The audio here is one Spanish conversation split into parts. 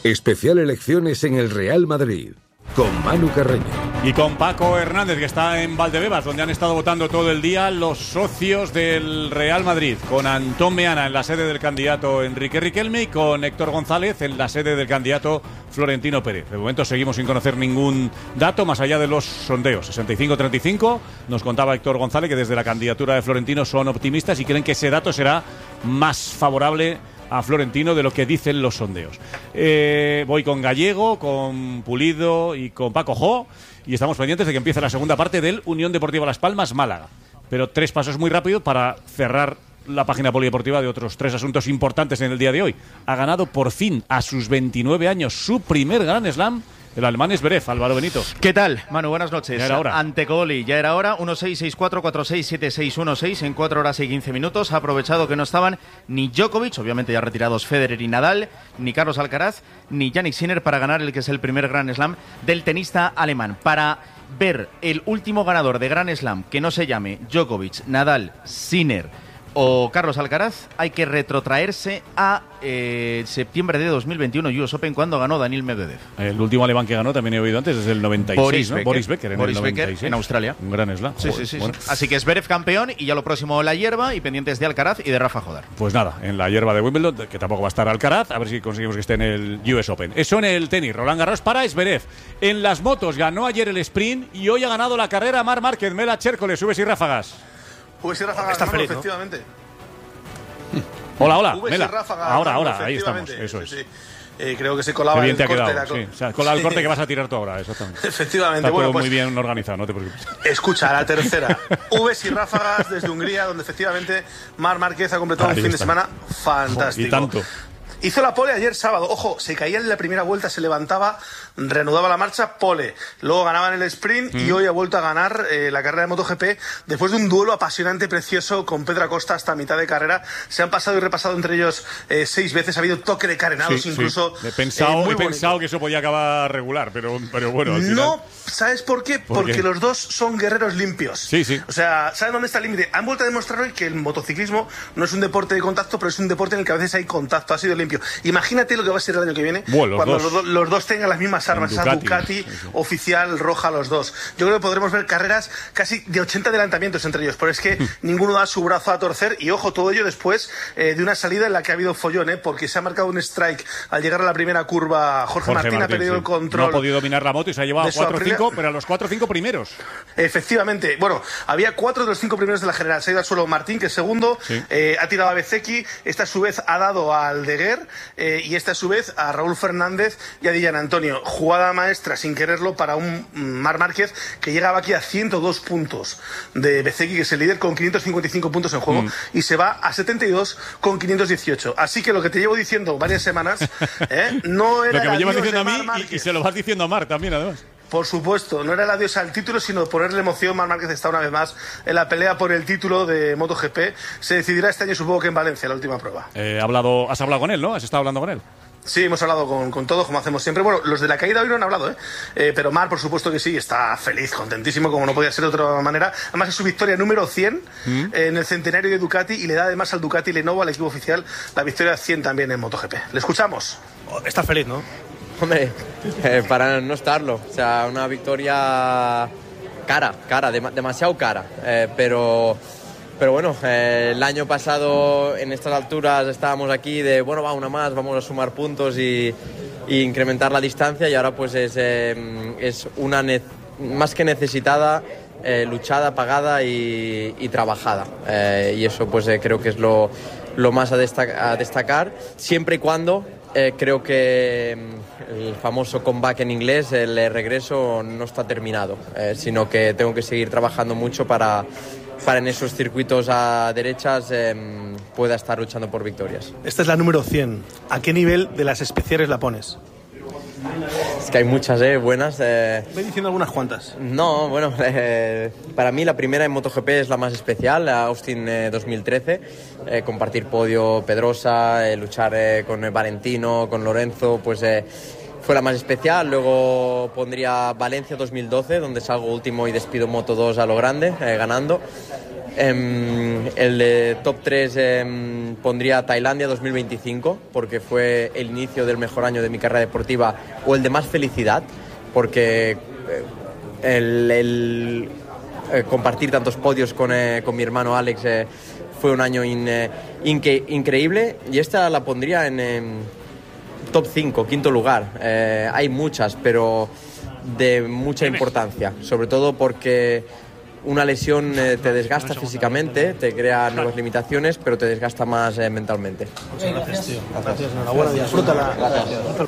Especial elecciones en el Real Madrid, con Manu Carreño. Y con Paco Hernández, que está en Valdebebas, donde han estado votando todo el día los socios del Real Madrid. Con Antón Meana en la sede del candidato Enrique Riquelme y con Héctor González en la sede del candidato Florentino Pérez. De momento seguimos sin conocer ningún dato más allá de los sondeos. 65-35, nos contaba Héctor González que desde la candidatura de Florentino son optimistas y creen que ese dato será más favorable a Florentino de lo que dicen los sondeos. Voy con Gallego, con Pulido y con Paco Jo, y estamos pendientes de que empiece la segunda parte del Unión Deportiva Las Palmas Málaga. Pero 3 pasos muy rápido para cerrar la página polideportiva de otros 3 asuntos importantes en el día de hoy. Ha ganado por fin a sus 29 años su primer Grand Slam el alemán Zverev. Álvaro Benito. ¿Qué tal, Manu? Buenas noches. Ya era hora. Ante Coli, ya era hora. 1-6-6-4-4-6-7-6-1-6 en 4 horas y 15 minutos. Ha aprovechado que no estaban ni Djokovic, obviamente ya retirados Federer y Nadal, ni Carlos Alcaraz, ni Jannik Sinner para ganar el que es el primer Grand Slam del tenista alemán. Para ver el último ganador de Grand Slam que no se llame Djokovic, Nadal, Sinner o Carlos Alcaraz, hay que retrotraerse a septiembre de 2021 US Open, cuando ganó Daniil Medvedev. El último alemán que ganó, también he oído antes, desde el 96, Boris Becker, en el 96. En Australia. Un gran slam. Sí. Bueno. Así que Zverev campeón, y ya lo próximo la hierba, y pendientes de Alcaraz y de Rafa Jodar. Pues nada, en la hierba de Wimbledon, que tampoco va a estar Alcaraz, a ver si conseguimos que esté en el US Open. Eso en el tenis, Roland Garros para Zverev. En las motos ganó ayer el sprint y hoy ha ganado la carrera Marc Márquez. Mela Chércoles, subes y ráfagas. Pues y ráfagas, está feliz, ¿no? Efectivamente. Hola, Mela. Ahora, ahí estamos, eso es. Sí. Creo que se colaba Qué bien te ha el corte. quedado, sí. O sea, cola el corte que vas a tirar tú ahora, exactamente. Efectivamente. Está Bueno, todo pues, muy bien organizado, no te preocupes. Escucha, la tercera. Vs y ráfagas desde Hungría, donde efectivamente Marc Márquez ha completado un fin de semana fantástico. Y tanto. Hizo la pole ayer sábado. Ojo, se caía en la primera vuelta, se levantaba, reanudaba la marcha, pole. Luego ganaba en el sprint y hoy ha vuelto a ganar la carrera de MotoGP después de un duelo apasionante, precioso, con Pedro Acosta hasta mitad de carrera. Se han pasado y repasado entre ellos 6 veces. Ha habido toque de carenados, incluso. Sí. He pensado que eso podía acabar regular, pero bueno, al final. No, ¿sabes por qué? Porque los dos son guerreros limpios. Sí. O sea, ¿saben dónde está el límite? Han vuelto a demostrar hoy que el motociclismo no es un deporte de contacto, pero es un deporte en el que a veces hay contacto. Ha sido limpio. Imagínate lo que va a ser el año que viene cuando los dos tengan las mismas armas. Esa Ducati oficial roja, los dos. Yo creo que podremos ver carreras casi de 80 adelantamientos entre ellos, pero es que ninguno da su brazo a torcer. Y ojo, todo ello después de una salida en la que ha habido follón, porque se ha marcado un strike al llegar a la primera curva. Jorge Martín ha perdido el control. No ha podido dominar la moto y se ha llevado 4 o 5, pero a los 4 o 5 primeros. Efectivamente. Bueno, había 4 de los 5 primeros de la general. Se ha ido al suelo Martín, que es segundo. Sí. Ha tirado a Bezzecchi. Esta a su vez ha dado a Aldeguer. Y esta a su vez a Raúl Fernández y a Dillan Antonio. Jugada maestra sin quererlo para un Marc Márquez que llegaba aquí a 102 puntos de Bezzecchi, que es el líder, con 555 puntos en juego, y se va a 72 con 518. Así que lo que te llevo diciendo varias semanas no era lo que me llevas diciendo a mí y se lo vas diciendo a Marc también, además. Por supuesto, no era el adiós al título, sino ponerle emoción. Marc Márquez está una vez más en la pelea por el título de MotoGP. Se decidirá este año, supongo que en Valencia, la última prueba. Has hablado con él, ¿no? ¿Has estado hablando con él? Sí, hemos hablado con todos, como hacemos siempre. Bueno, los de la caída hoy no han hablado, pero Marc, por supuesto que sí, está feliz, contentísimo, como no podía ser de otra manera. Además es su victoria número 100 en el centenario de Ducati, y le da además al Ducati Lenovo, al equipo oficial, la victoria 100 también en MotoGP. Le escuchamos. Está feliz, ¿no? Hombre, para no estarlo. O sea, una victoria cara, demasiado cara. Pero bueno, el año pasado en estas alturas estábamos aquí de, bueno, va una más, vamos a sumar puntos y incrementar la distancia, y ahora pues es una más que necesitada, luchada, pagada y trabajada. Y eso pues creo que es lo más a destacar, siempre y cuando creo que el famoso comeback en inglés, el regreso, no está terminado, sino que tengo que seguir trabajando mucho para en esos circuitos a derechas pueda estar luchando por victorias. Esta es la número 100. ¿A qué nivel de las especiales la pones? Es que hay muchas buenas. Voy diciendo algunas cuantas. No, bueno, para mí la primera en MotoGP es la más especial, la Austin 2013. Compartir podio, Pedrosa, luchar con Valentino, con Lorenzo, pues fue la más especial. Luego pondría Valencia 2012, donde salgo último y despido Moto2 a lo grande, ganando. El de top 3 pondría Tailandia 2025, porque fue el inicio del mejor año de mi carrera deportiva, o el de más felicidad, porque compartir tantos podios con mi hermano Alex fue un año increíble, y esta la pondría en top 5, quinto lugar. Hay muchas, pero de mucha importancia, sobre todo porque una lesión te desgasta físicamente, te crea nuevas limitaciones, pero te desgasta más mentalmente. Muchas gracias, tío. Gracias, enhorabuena, disfrútala. Gracias.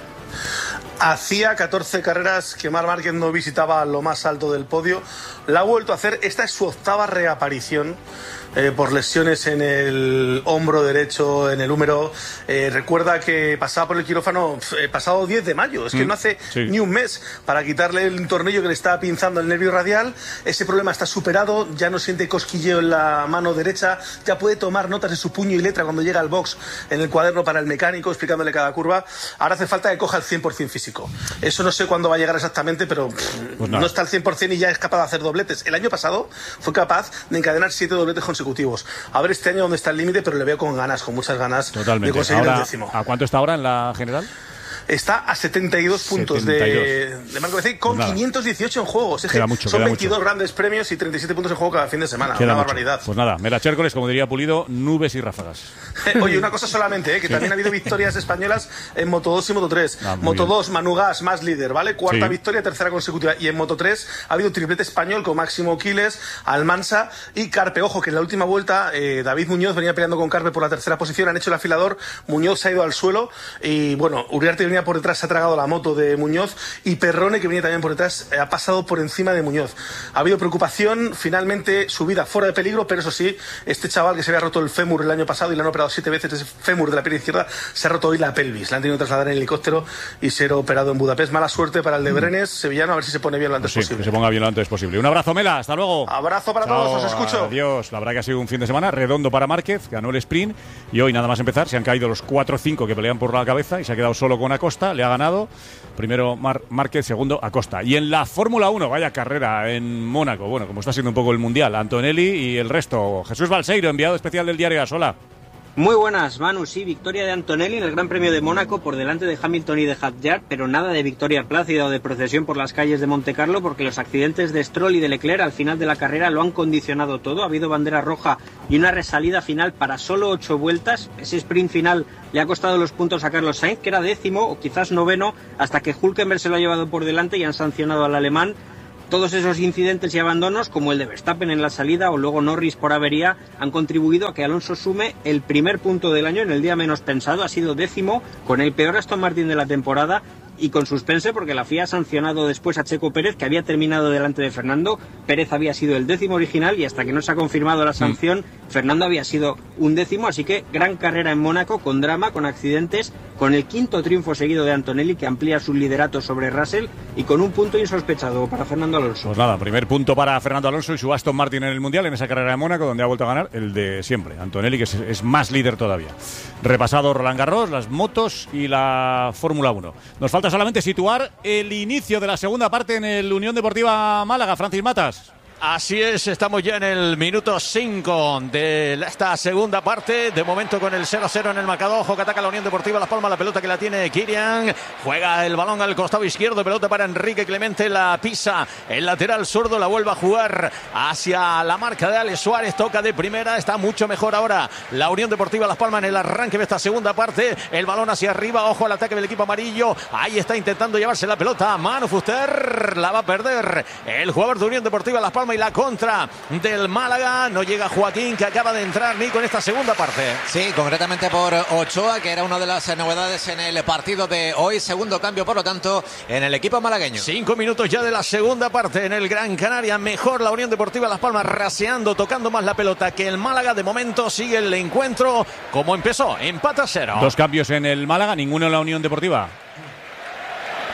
Hacía 14 carreras que Marc Márquez no visitaba lo más alto del podio. La ha vuelto a hacer. Esta es su octava reaparición por lesiones en el hombro derecho, en el húmero. Recuerda que pasaba por el quirófano pasado 10 de mayo. Es que no hace ni un mes, para quitarle el tornillo que le estaba pinzando el nervio radial. Ese problema está superado. Ya no siente cosquilleo en la mano derecha. Ya puede tomar notas de su puño y letra cuando llega al box en el cuaderno para el mecánico, explicándole cada curva. Ahora hace falta que coja el 100% físico. Eso no sé cuándo va a llegar exactamente, pero pues no está al 100% y ya es capaz de hacer dobletes. El año pasado fue capaz de encadenar 7 dobletes consecutivos. A ver este año dónde está el límite, pero le veo con ganas, con muchas ganas. Totalmente. De conseguir ahora, el décimo. ¿A cuánto está ahora en la general? Está a 72 puntos de Marco Becerra, con 518 en juego. Es que mucho, son 22 mucho. Grandes premios y 37 puntos en juego cada fin de semana. Queda una mucho. barbaridad. Pues nada, Melachércoles, como diría Pulido, nubes y ráfagas. Oye, una cosa solamente, que también ha habido victorias españolas en Moto 2 y Moto 3. Moto 2, Manu Gas, más líder, ¿vale? Cuarta victoria, tercera consecutiva. Y en Moto 3 ha habido triplete español con Máximo Quiles, Almansa y Carpe. Ojo, que en la última vuelta David Muñoz venía peleando con Carpe por la tercera posición. Han hecho el afilador, Muñoz se ha ido al suelo y, bueno, Uriarte venía por detrás, se ha tragado la moto de Muñoz, y Perrone, que venía también por detrás, ha pasado por encima de Muñoz. Ha habido preocupación, finalmente su vida fuera de peligro, pero eso sí, este chaval que se había roto el fémur el año pasado y le han operado 7 veces ese fémur de la pierna izquierda, se ha roto hoy la pelvis. Le han tenido que trasladar en helicóptero y ser operado en Budapest. Mala suerte para el de Brenes, sevillano, a ver si se pone bien lo antes posible. Que se ponga bien lo antes posible. Un abrazo, Mela, hasta luego. Abrazo para todos, os escucho. Adiós. La verdad que ha sido un fin de semana redondo para Márquez, ganó el sprint y hoy nada más empezar se han caído los 4 o 5 que pelean por la cabeza y se ha quedado solo con Acosta, le ha ganado. Primero Márquez, segundo Acosta. Y en la Fórmula 1, vaya carrera en Mónaco, bueno, como está siendo un poco el Mundial, Antonelli y el resto. Jesús Balseiro, enviado especial del diario AS. Hola. Muy buenas, Manu. Sí, victoria de Antonelli en el Gran Premio de Mónaco por delante de Hamilton y de Hadjar, pero nada de victoria plácida o de procesión por las calles de Montecarlo, porque los accidentes de Stroll y de Leclerc al final de la carrera lo han condicionado todo. Ha habido bandera roja y una resalida final para solo 8 vueltas. Ese sprint final le ha costado los puntos a Carlos Sainz, que era 10º o quizás 9º, hasta que Hülkenberg se lo ha llevado por delante y han sancionado al alemán. Todos esos incidentes y abandonos, como el de Verstappen en la salida o luego Norris por avería, han contribuido a que Alonso sume el primer punto del año en el día menos pensado. Ha sido 10º, con el peor Aston Martin de la temporada y con suspense porque la FIA ha sancionado después a Checo Pérez, que había terminado delante de Fernando. Pérez había sido el 10º original y hasta que no se ha confirmado la sanción, Fernando había sido un 10º, así que gran carrera en Mónaco, con drama, con accidentes, con el 5º triunfo seguido de Antonelli, que amplía su liderato sobre Russell, y con un punto insospechado para Fernando Alonso. Pues nada, primer punto para Fernando Alonso y su Aston Martin en el Mundial, en esa carrera de Mónaco, donde ha vuelto a ganar el de siempre, Antonelli, que es más líder todavía. Repasado Roland Garros, las motos y la Fórmula 1. Nos falta solamente situar el inicio de la segunda parte en el Unión Deportiva Málaga. Francis Matas. Así es, estamos ya en el minuto 5 de esta segunda parte. De momento con el 0-0 en el marcador. Ojo que ataca la Unión Deportiva Las Palmas. La pelota que la tiene Kirian. Juega el balón al costado izquierdo. Pelota para Enrique Clemente. La pisa el lateral zurdo. La vuelve a jugar hacia la marca de Alex Suárez. Toca de primera. Está mucho mejor ahora la Unión Deportiva Las Palmas en el arranque de esta segunda parte. El balón hacia arriba. Ojo al ataque del equipo amarillo. Ahí está intentando llevarse la pelota. Manu Fuster. La va a perder el jugador de Unión Deportiva Las Palmas. Y la contra del Málaga. No llega Joaquín, que acaba de entrar ni con esta segunda parte. Sí, concretamente por Ochoa, que era una de las novedades en el partido de hoy. Segundo cambio, por lo tanto, en el equipo malagueño. 5 minutos ya de la segunda parte en el Gran Canaria. Mejor la Unión Deportiva Las Palmas, raseando, tocando más la pelota que el Málaga. De momento sigue el encuentro como empezó. Empata 0. 2 cambios en el Málaga, ninguno en la Unión Deportiva.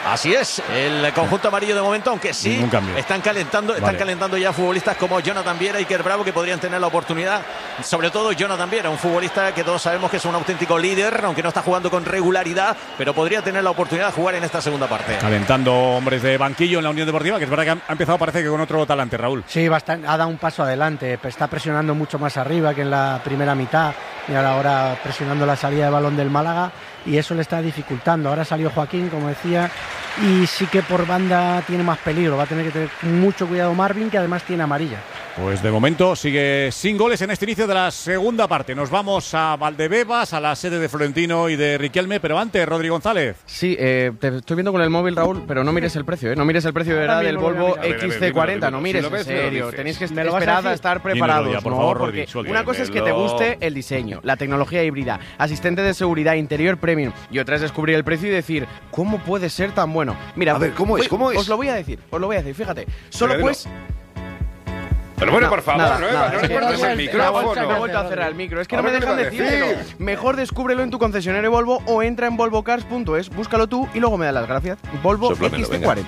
Así es, el conjunto amarillo de momento, aunque sí están calentando ya futbolistas como Jonathan Viera y Iker Bravo, que podrían tener la oportunidad, sobre todo Jonathan Viera, un futbolista que todos sabemos que es un auténtico líder, aunque no está jugando con regularidad, pero podría tener la oportunidad de jugar en esta segunda parte. Calentando hombres de banquillo en la Unión Deportiva, que es verdad que ha empezado, parece que con otro talante, Raúl. Sí, ha dado un paso adelante, está presionando mucho más arriba que en la primera mitad, y ahora presionando la salida de balón del Málaga, y eso le está dificultando. Ahora salió Joaquín, como decía, y sí que por banda tiene más peligro, va a tener que tener mucho cuidado Marvin, que además tiene amarilla. Pues de momento sigue sin goles en este inicio de la segunda parte. Nos vamos a Valdebebas, a la sede de Florentino y de Riquelme, pero antes, Rodrigo González. Sí, te estoy viendo con el móvil, Raúl, pero no mires el precio, ¿eh? No mires el precio de del Volvo XC40, no mires, en serio. Tenéis que esperar a estar preparados, ya, por ¿no? favor, Porque Rodri, una cosa es que te guste el diseño, la tecnología híbrida, asistente de seguridad, interior premium, y otra es descubrir el precio y decir, ¿cómo puede ser tan bueno? Mira, a ver, ¿cómo es? Os lo voy a decir, fíjate. Solo pues... Pero bueno, por favor, no recuerdes el micrófono. Me he vuelto a cerrar el micro. Es que no me dejan decírtelo. Mejor descúbrelo en tu concesionario Volvo o entra en volvocars.es, búscalo tú y luego me das las gracias. Volvo XC40.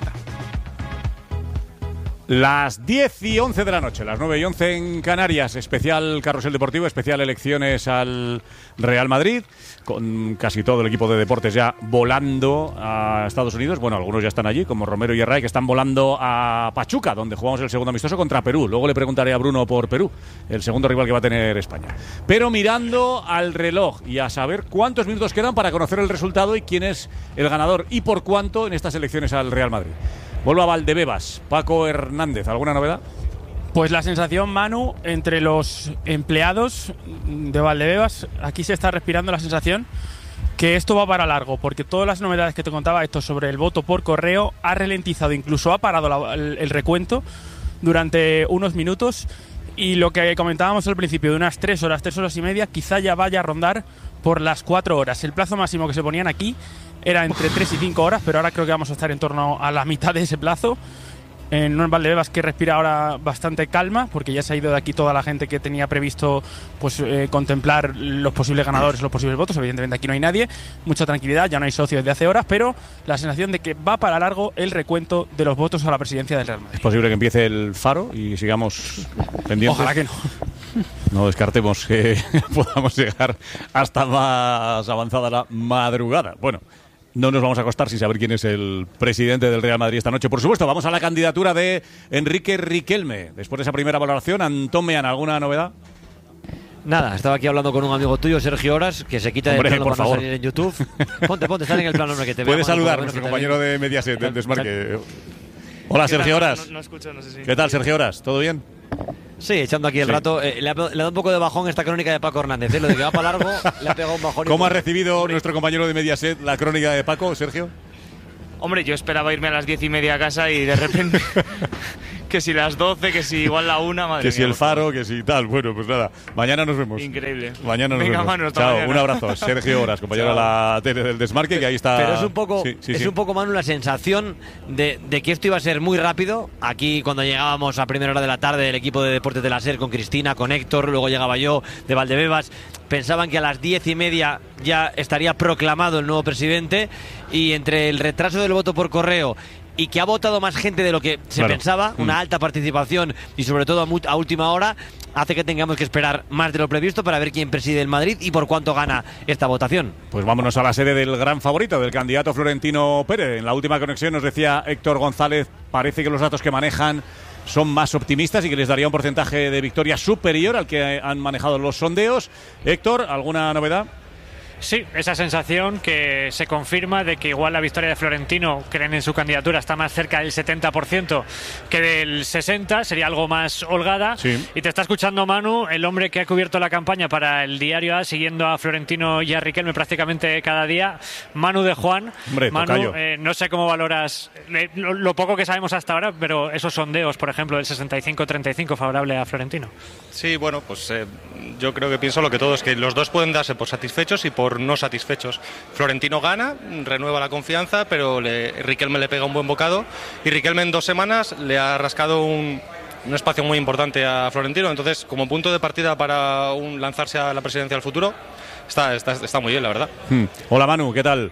Las 10:11 de la noche, las 9:11 en Canarias, especial carrusel deportivo, especial elecciones al Real Madrid, con casi todo el equipo de deportes ya volando a Estados Unidos. Bueno, algunos ya están allí, como Romero y Herray, que están volando a Pachuca, donde jugamos el segundo amistoso contra Perú. Luego le preguntaré a Bruno por Perú, el segundo rival que va a tener España. Pero mirando al reloj y a saber cuántos minutos quedan para conocer el resultado y quién es el ganador y por cuánto en estas elecciones al Real Madrid. Vuelvo a Valdebebas. Paco Hernández, ¿alguna novedad? Pues la sensación, Manu, entre los empleados de Valdebebas, aquí se está respirando la sensación que esto va para largo, porque todas las novedades que te contaba esto sobre el voto por correo ha ralentizado, incluso ha parado el recuento durante unos minutos, y lo que comentábamos al principio de unas 3 horas y media, quizá ya vaya a rondar por las 4 horas. El plazo máximo que se ponían aquí era entre 3 y 5 horas, pero ahora creo que vamos a estar en torno a la mitad de ese plazo. En un Valdebebas que respira ahora bastante calma, porque ya se ha ido de aquí toda la gente que tenía previsto pues contemplar los posibles ganadores, los posibles votos. Evidentemente aquí no hay nadie, mucha tranquilidad, ya no hay socios de hace horas, pero la sensación de que va para largo el recuento de los votos a la presidencia del Real Madrid. ¿Es posible que empiece el Faro y sigamos pendientes? Ojalá que no. No descartemos que podamos llegar hasta más avanzada la madrugada. Bueno, no nos vamos a acostar sin saber quién es el presidente del Real Madrid esta noche. Por supuesto, vamos a la candidatura de Enrique Riquelme. Después de esa primera valoración, Antón Meana, ¿alguna novedad? Nada, estaba aquí hablando con un amigo tuyo, Sergio Horas, que se quita el plano por para favor. salir en YouTube. Ponte, sal en el plano, hombre, que te vea. Puedes saludar a nuestro compañero de Mediaset, del Desmarque. Hola, Sergio Horas. No escucho, no sé si... ¿Qué tal, Sergio Horas? ¿Todo bien? Sí, echando aquí el rato. Le ha dado un poco de bajón esta crónica de Paco Hernández. Lo de que va para largo, le ha pegado un bajón. ¿Cómo ha recibido nuestro compañero de Mediaset la crónica de Paco, Sergio? Hombre, yo esperaba irme a las 10:30 a casa y de repente... que si las 12, que si igual la 1, madre que mía, si el Faro, que si tal. Bueno, pues nada, mañana nos vemos. Increíble. Mañana nos Venga, vemos. Manu, hasta Chao, mañana. un abrazo. Sergio Horas, compañero de la tele del Desmarque, que ahí está. Pero es un poco, un poco, Manu, la sensación de que esto iba a ser muy rápido. Aquí, cuando llegábamos a primera hora de la tarde, el equipo de Deportes de la SER con Cristina, con Héctor, luego llegaba yo de Valdebebas, pensaban que a las 10:30 ya estaría proclamado el nuevo presidente, y entre el retraso del voto por correo y que ha votado más gente de lo que se pensaba, una alta participación y sobre todo a última hora, hace que tengamos que esperar más de lo previsto para ver quién preside el Madrid y por cuánto gana esta votación. Pues vámonos a la sede del gran favorito, del candidato Florentino Pérez. En la última conexión nos decía Héctor González, parece que los datos que manejan son más optimistas y que les daría un porcentaje de victoria superior al que han manejado los sondeos. Héctor, ¿alguna novedad? Sí, esa sensación que se confirma de que igual la victoria de Florentino, creen en su candidatura, está más cerca del 70% que del 60%, sería algo más holgada. Sí. Y te está escuchando Manu, el hombre que ha cubierto la campaña para el Diario A, siguiendo a Florentino y a Riquelme prácticamente cada día. Manu de Juan. Hombre, Manu, no sé cómo valoras lo poco que sabemos hasta ahora, pero esos sondeos, por ejemplo, del 65-35 favorable a Florentino. Sí, bueno, pues yo creo que pienso lo que todos, que los dos pueden darse por satisfechos y por no satisfechos. Florentino gana, renueva la confianza, pero Riquelme le pega un buen bocado, y Riquelme en 2 semanas le ha rascado un espacio muy importante a Florentino. Entonces, como punto de partida para lanzarse a la presidencia del futuro, está muy bien, la verdad. Hola Manu, ¿qué tal?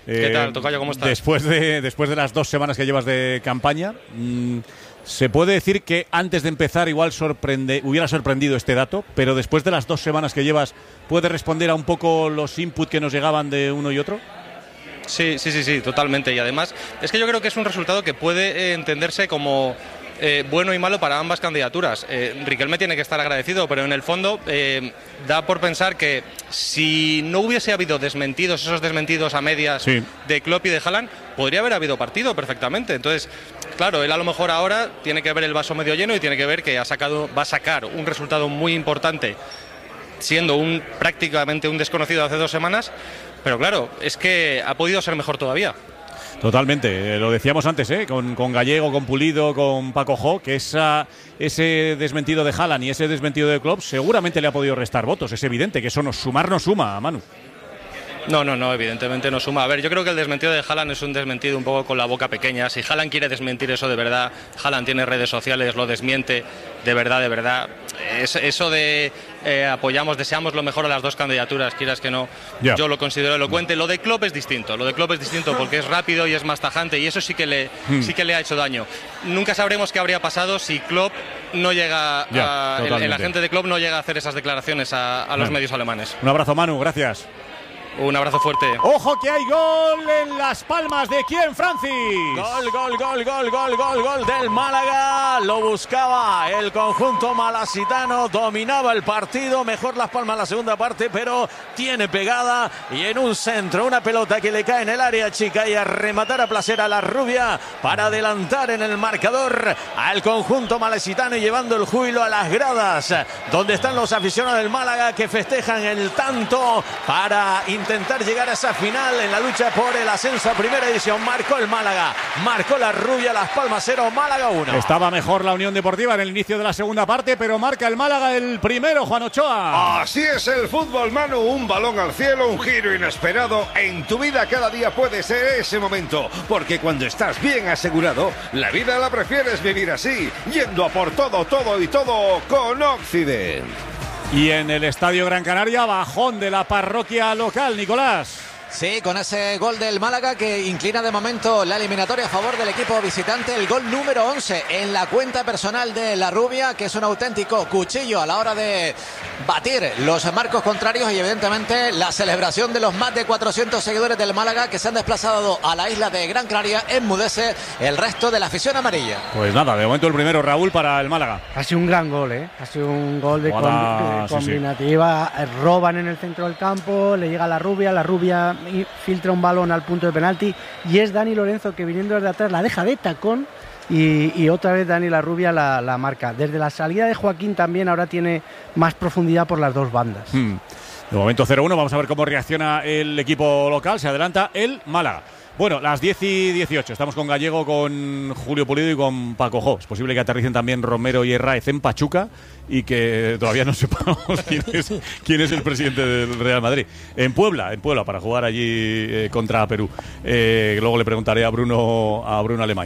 ¿Qué tal, tocayo? ¿Cómo estás? Después de las 2 semanas que llevas de campaña, se puede decir que antes de empezar igual hubiera sorprendido este dato, pero después de las 2 semanas que llevas, ¿puede responder a un poco los inputs que nos llegaban de uno y otro? Sí, totalmente. Y además, es que yo creo que es un resultado que puede entenderse como bueno y malo para ambas candidaturas. Riquelme tiene que estar agradecido, pero en el fondo da por pensar que si no hubiese habido esos desmentidos a medias de Klopp y de Haaland, podría haber habido partido perfectamente. Entonces, claro, él a lo mejor ahora tiene que ver el vaso medio lleno y tiene que ver que va a sacar un resultado muy importante, siendo prácticamente un desconocido hace 2 semanas, pero claro, es que ha podido ser mejor todavía. Totalmente, lo decíamos antes, con Gallego, con Pulido, con Paco Jo, que ese desmentido de Haaland y ese desmentido de Klopp seguramente le ha podido restar votos. Es evidente que eso no suma, Manu. No, evidentemente no suma. A ver, yo creo que el desmentido de Haaland es un desmentido un poco con la boca pequeña. Si Haaland quiere desmentir eso de verdad, Haaland tiene redes sociales, lo desmiente de verdad. Eso de deseamos lo mejor a las 2 candidaturas, quieras que no, yo lo considero elocuente. Lo de Klopp es distinto porque es rápido y es más tajante, y eso sí que le ha hecho daño. Nunca sabremos qué habría pasado si Klopp no llega el agente de Klopp no llega a hacer esas declaraciones a los medios alemanes. Un abrazo, Manu, gracias. Un abrazo fuerte. ¡Ojo que hay gol en Las Palmas! ¿De quién, Francis? Gol del Málaga. Lo buscaba el conjunto malasitano. Dominaba el partido. Mejor Las Palmas la segunda parte, pero tiene pegada. Y en un centro, una pelota que le cae en el área chica y a rematar a placer a la rubia para adelantar en el marcador al conjunto malasitano y llevando el júbilo a las gradas, donde están los aficionados del Málaga que festejan el tanto para intentar llegar a esa final en la lucha por el ascenso a primera edición. Marcó el Málaga, marcó la rubia, Las Palmas 0, Málaga 1. Estaba mejor la Unión Deportiva en el inicio de la segunda parte, pero marca el Málaga el primero, Juan Ochoa. Así es el fútbol, Manu, un balón al cielo, un giro inesperado. En tu vida cada día puede ser ese momento, porque cuando estás bien asegurado, la vida la prefieres vivir así, yendo a por todo y todo con Occident. Y en el Estadio Gran Canaria, bajón de la parroquia local, Nicolás. Sí, con ese gol del Málaga que inclina de momento la eliminatoria a favor del equipo visitante, el gol número 11 en la cuenta personal de la rubia, que es un auténtico cuchillo a la hora de batir los marcos contrarios, y evidentemente la celebración de los más de 400 seguidores del Málaga que se han desplazado a la isla de Gran Canaria enmudece el resto de la afición amarilla. Pues nada, de momento el primero, Raúl, para el Málaga. Ha sido un gran gol, Ha sido un gol de combinativa. Sí. Roban en el centro del campo, le llega la rubia y filtra un balón al punto de penalti, y es Dani Lorenzo que, viniendo desde atrás, la deja de tacón y otra vez Dani la rubia la marca. Desde la salida de Joaquín también ahora tiene más profundidad por las 2 bandas. De momento 0-1, vamos a ver cómo reacciona el equipo local. Se adelanta el Málaga. Bueno, las 10 y 18. Estamos con Gallego, con Julio Pulido y con Paco Jo. Es posible que aterricen también Romero y Herráez en Pachuca y que todavía no sepamos quién es el presidente del Real Madrid. En Puebla, para jugar allí contra Perú. Luego le preguntaré a Bruno Alemán.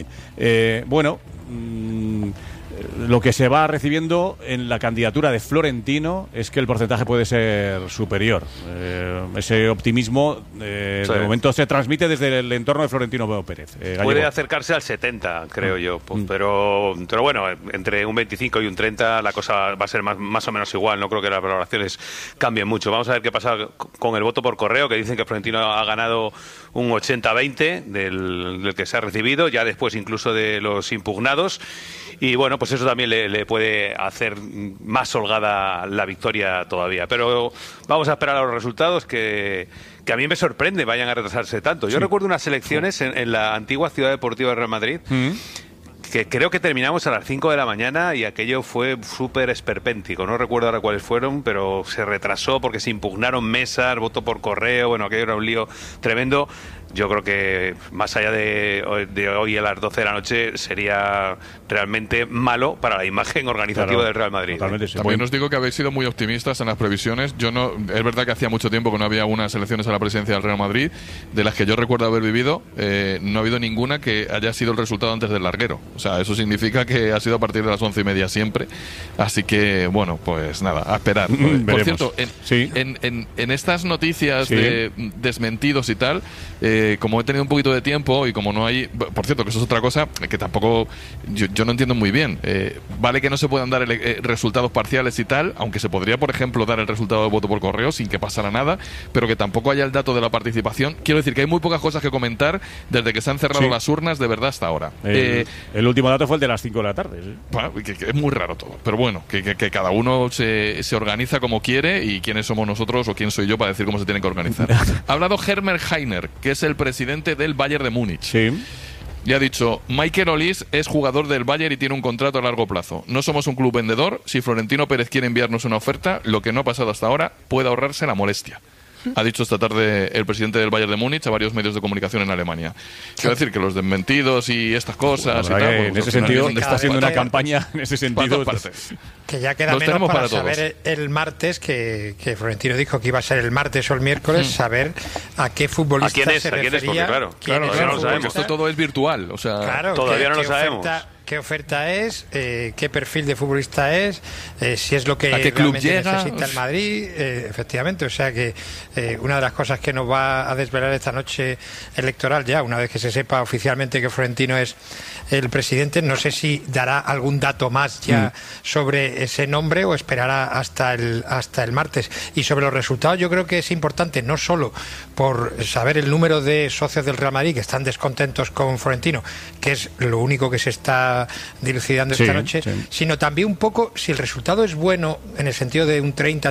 Lo que se va recibiendo en la candidatura de Florentino es que el porcentaje puede ser superior. Ese optimismo de momento se transmite desde el entorno de Florentino Pérez. Puede acercarse al 70, creo yo. Pero bueno, entre un 25 y un 30 la cosa va a ser más o menos igual. No creo que las valoraciones cambien mucho. Vamos a ver qué pasa con el voto por correo, que dicen que Florentino ha ganado un 80-20 del que se ha recibido, ya después incluso de los impugnados. Y bueno, pues eso también le puede hacer más holgada la victoria todavía. Pero vamos a esperar a los resultados, que a mí me sorprende vayan a retrasarse tanto. Yo recuerdo unas elecciones en la antigua Ciudad Deportiva de Real Madrid, que creo que terminamos a las 5 de la mañana y aquello fue súper esperpéntico. No recuerdo ahora cuáles fueron, pero se retrasó porque se impugnaron mesas, voto por correo, bueno, aquello era un lío tremendo. Yo creo que más allá de hoy a las 12 de la noche sería realmente malo para la imagen organizativa del Real Madrid. También os digo que habéis sido muy optimistas en las previsiones. Es verdad que hacía mucho tiempo que no había unas elecciones a la presidencia del Real Madrid, de las que yo recuerdo haber vivido, no ha habido ninguna que haya sido el resultado antes del larguero. O sea, eso significa que ha sido a partir de las 11:30 siempre. Así que, bueno, pues nada, a esperar. Por cierto, en estas noticias de desmentidos y tal, como he tenido un poquito de tiempo y como no hay... Por cierto, que eso es otra cosa que tampoco yo no entiendo muy bien. Vale que no se puedan dar resultados parciales y tal, aunque se podría, por ejemplo, dar el resultado de voto por correo sin que pasara nada, pero que tampoco haya el dato de la participación. Quiero decir que hay muy pocas cosas que comentar desde que se han cerrado las urnas de verdad hasta ahora. El último dato fue el de las 5 de la tarde. ¿Sí? Bueno, que es muy raro todo, pero bueno, que cada uno se organiza como quiere y quiénes somos nosotros o quién soy yo para decir cómo se tienen que organizar. Ha hablado Hermer Heiner, que es el presidente del Bayern de Múnich. Sí. Y ha dicho, Michael Olise es jugador del Bayern y tiene un contrato a largo plazo. No somos un club vendedor. Si Florentino Pérez quiere enviarnos una oferta, lo que no ha pasado hasta ahora, puede ahorrarse la molestia. Ha dicho esta tarde el presidente del Bayern de Múnich a varios medios de comunicación en Alemania. Quiero decir que los desmentidos y estas cosas y tal, en ese sentido está haciendo una campaña en ese sentido. Que ya queda menos para saber el martes, que Florentino dijo que iba a ser el martes o el miércoles, saber a qué futbolista se refería. Claro, no lo sabemos. Esto todo es virtual, o sea, claro, todavía no lo sabemos. ¿Qué oferta es? ¿Qué perfil de futbolista es? Si es lo que ¿a qué club llega? Necesita el Madrid, efectivamente. O sea que una de las cosas que nos va a desvelar esta noche electoral, ya una vez que se sepa oficialmente que Florentino es el presidente, no sé si dará algún dato más ya sobre ese nombre o esperará hasta el martes. Y sobre los resultados, yo creo que es importante no solo por saber el número de socios del Real Madrid que están descontentos con Florentino, que es lo único que se está dilucidando esta noche, sino también un poco si el resultado es bueno en el sentido de un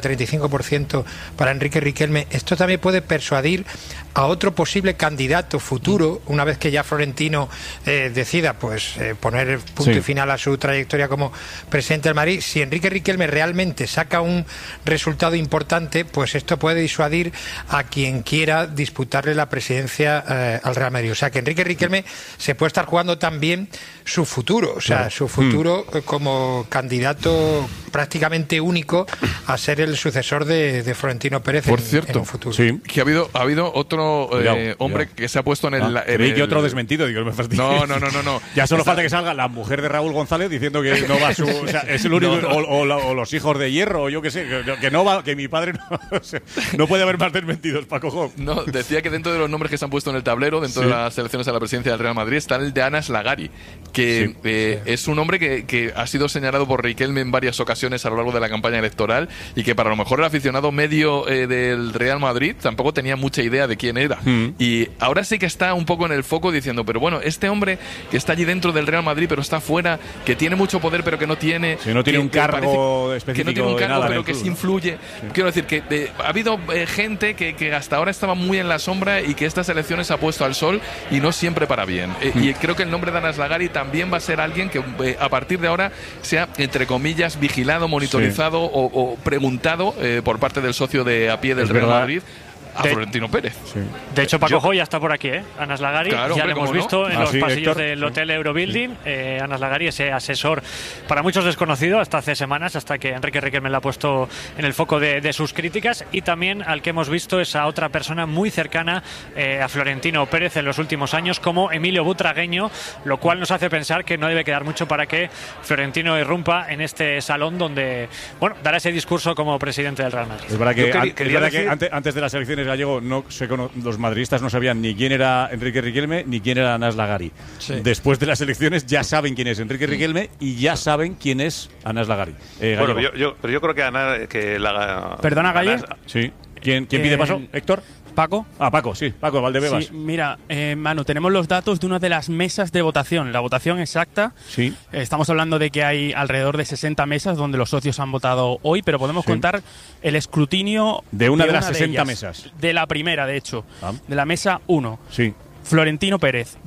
30-35% para Enrique Riquelme, esto también puede persuadir a otro posible candidato futuro, una vez que ya Florentino decida poner punto y final a su trayectoria como presidente del Madrid. Si Enrique Riquelme realmente saca un resultado importante, pues esto puede disuadir a quien quiera disputarle la presidencia al Real Madrid. O sea que Enrique Riquelme se puede estar jugando también su futuro, o sea, su futuro como candidato prácticamente único a ser el sucesor de Florentino Pérez. Por cierto, en un futuro. Que ha habido otro hombre que se ha puesto en el... Creí que otro desmentido, digo, no me fastidies. No. Ya solo falta que salga la mujer de Raúl González diciendo que no va o sea, es el único, o los hijos de Hierro, o yo qué sé, que no va, que mi padre no, o sea, no puede haber más desmentidos, Paco Jo. No, decía que dentro de los nombres que se han puesto en el tablero, dentro de las elecciones a la presidencia del Real Madrid, está el de Anas Lagari, que es un hombre que ha sido señalado por Riquelme en varias ocasiones a lo largo de la campaña electoral y que para lo mejor el aficionado medio del Real Madrid tampoco tenía mucha idea de quién era. Y ahora sí que está un poco en el foco diciendo, pero bueno, este hombre que está allí dentro del Real Madrid pero está fuera, que tiene mucho poder pero que no tiene... no tiene un cargo específico. Que no tiene un cargo pero que club, sí influye. Quiero decir que ha habido gente que hasta ahora estaba muy en la sombra y que estas elecciones ha puesto al sol y no siempre para bien. Y creo que el nombre de Anas Lagari también va a ser alguien que a partir de ahora sea, entre comillas, vigilado, monitorizado o preguntado por parte del socio de a pie del Real Madrid a Florentino Pérez. De hecho, Paco Joya está por aquí, Anas Lagari. Claro, ya lo hemos visto en los pasillos Héctor. del Hotel Eurobuilding. Anas Lagari, ese asesor para muchos desconocido hasta hace semanas, hasta que Enrique Riquelme lo ha puesto en el foco de sus críticas. Y también al que hemos visto es a otra persona muy cercana a Florentino Pérez en los últimos años, como Emilio Butragueño, lo cual nos hace pensar que no debe quedar mucho para que Florentino irrumpa en este salón donde, dará ese discurso como presidente del Real Madrid. Es verdad que, antes de las elecciones, Gallego, los madridistas no sabían ni quién era Enrique Riquelme ni quién era Anas Lagari. Después de las elecciones ya saben quién es Enrique Riquelme y ya saben quién es Anas Lagari. Bueno, yo creo que ¿Perdona, Galle? Sí. ¿Quién pide paso? ¿Héctor? ¿Paco? Paco, Valdebebas. Sí, mira, Manu, tenemos los datos de una de las mesas de votación, la votación exacta. Sí. Estamos hablando de que hay alrededor de 60 mesas donde los socios han votado hoy, pero podemos contar el escrutinio de una de las 60 mesas. De la primera, de hecho, de la mesa 1. Sí. Florentino Pérez,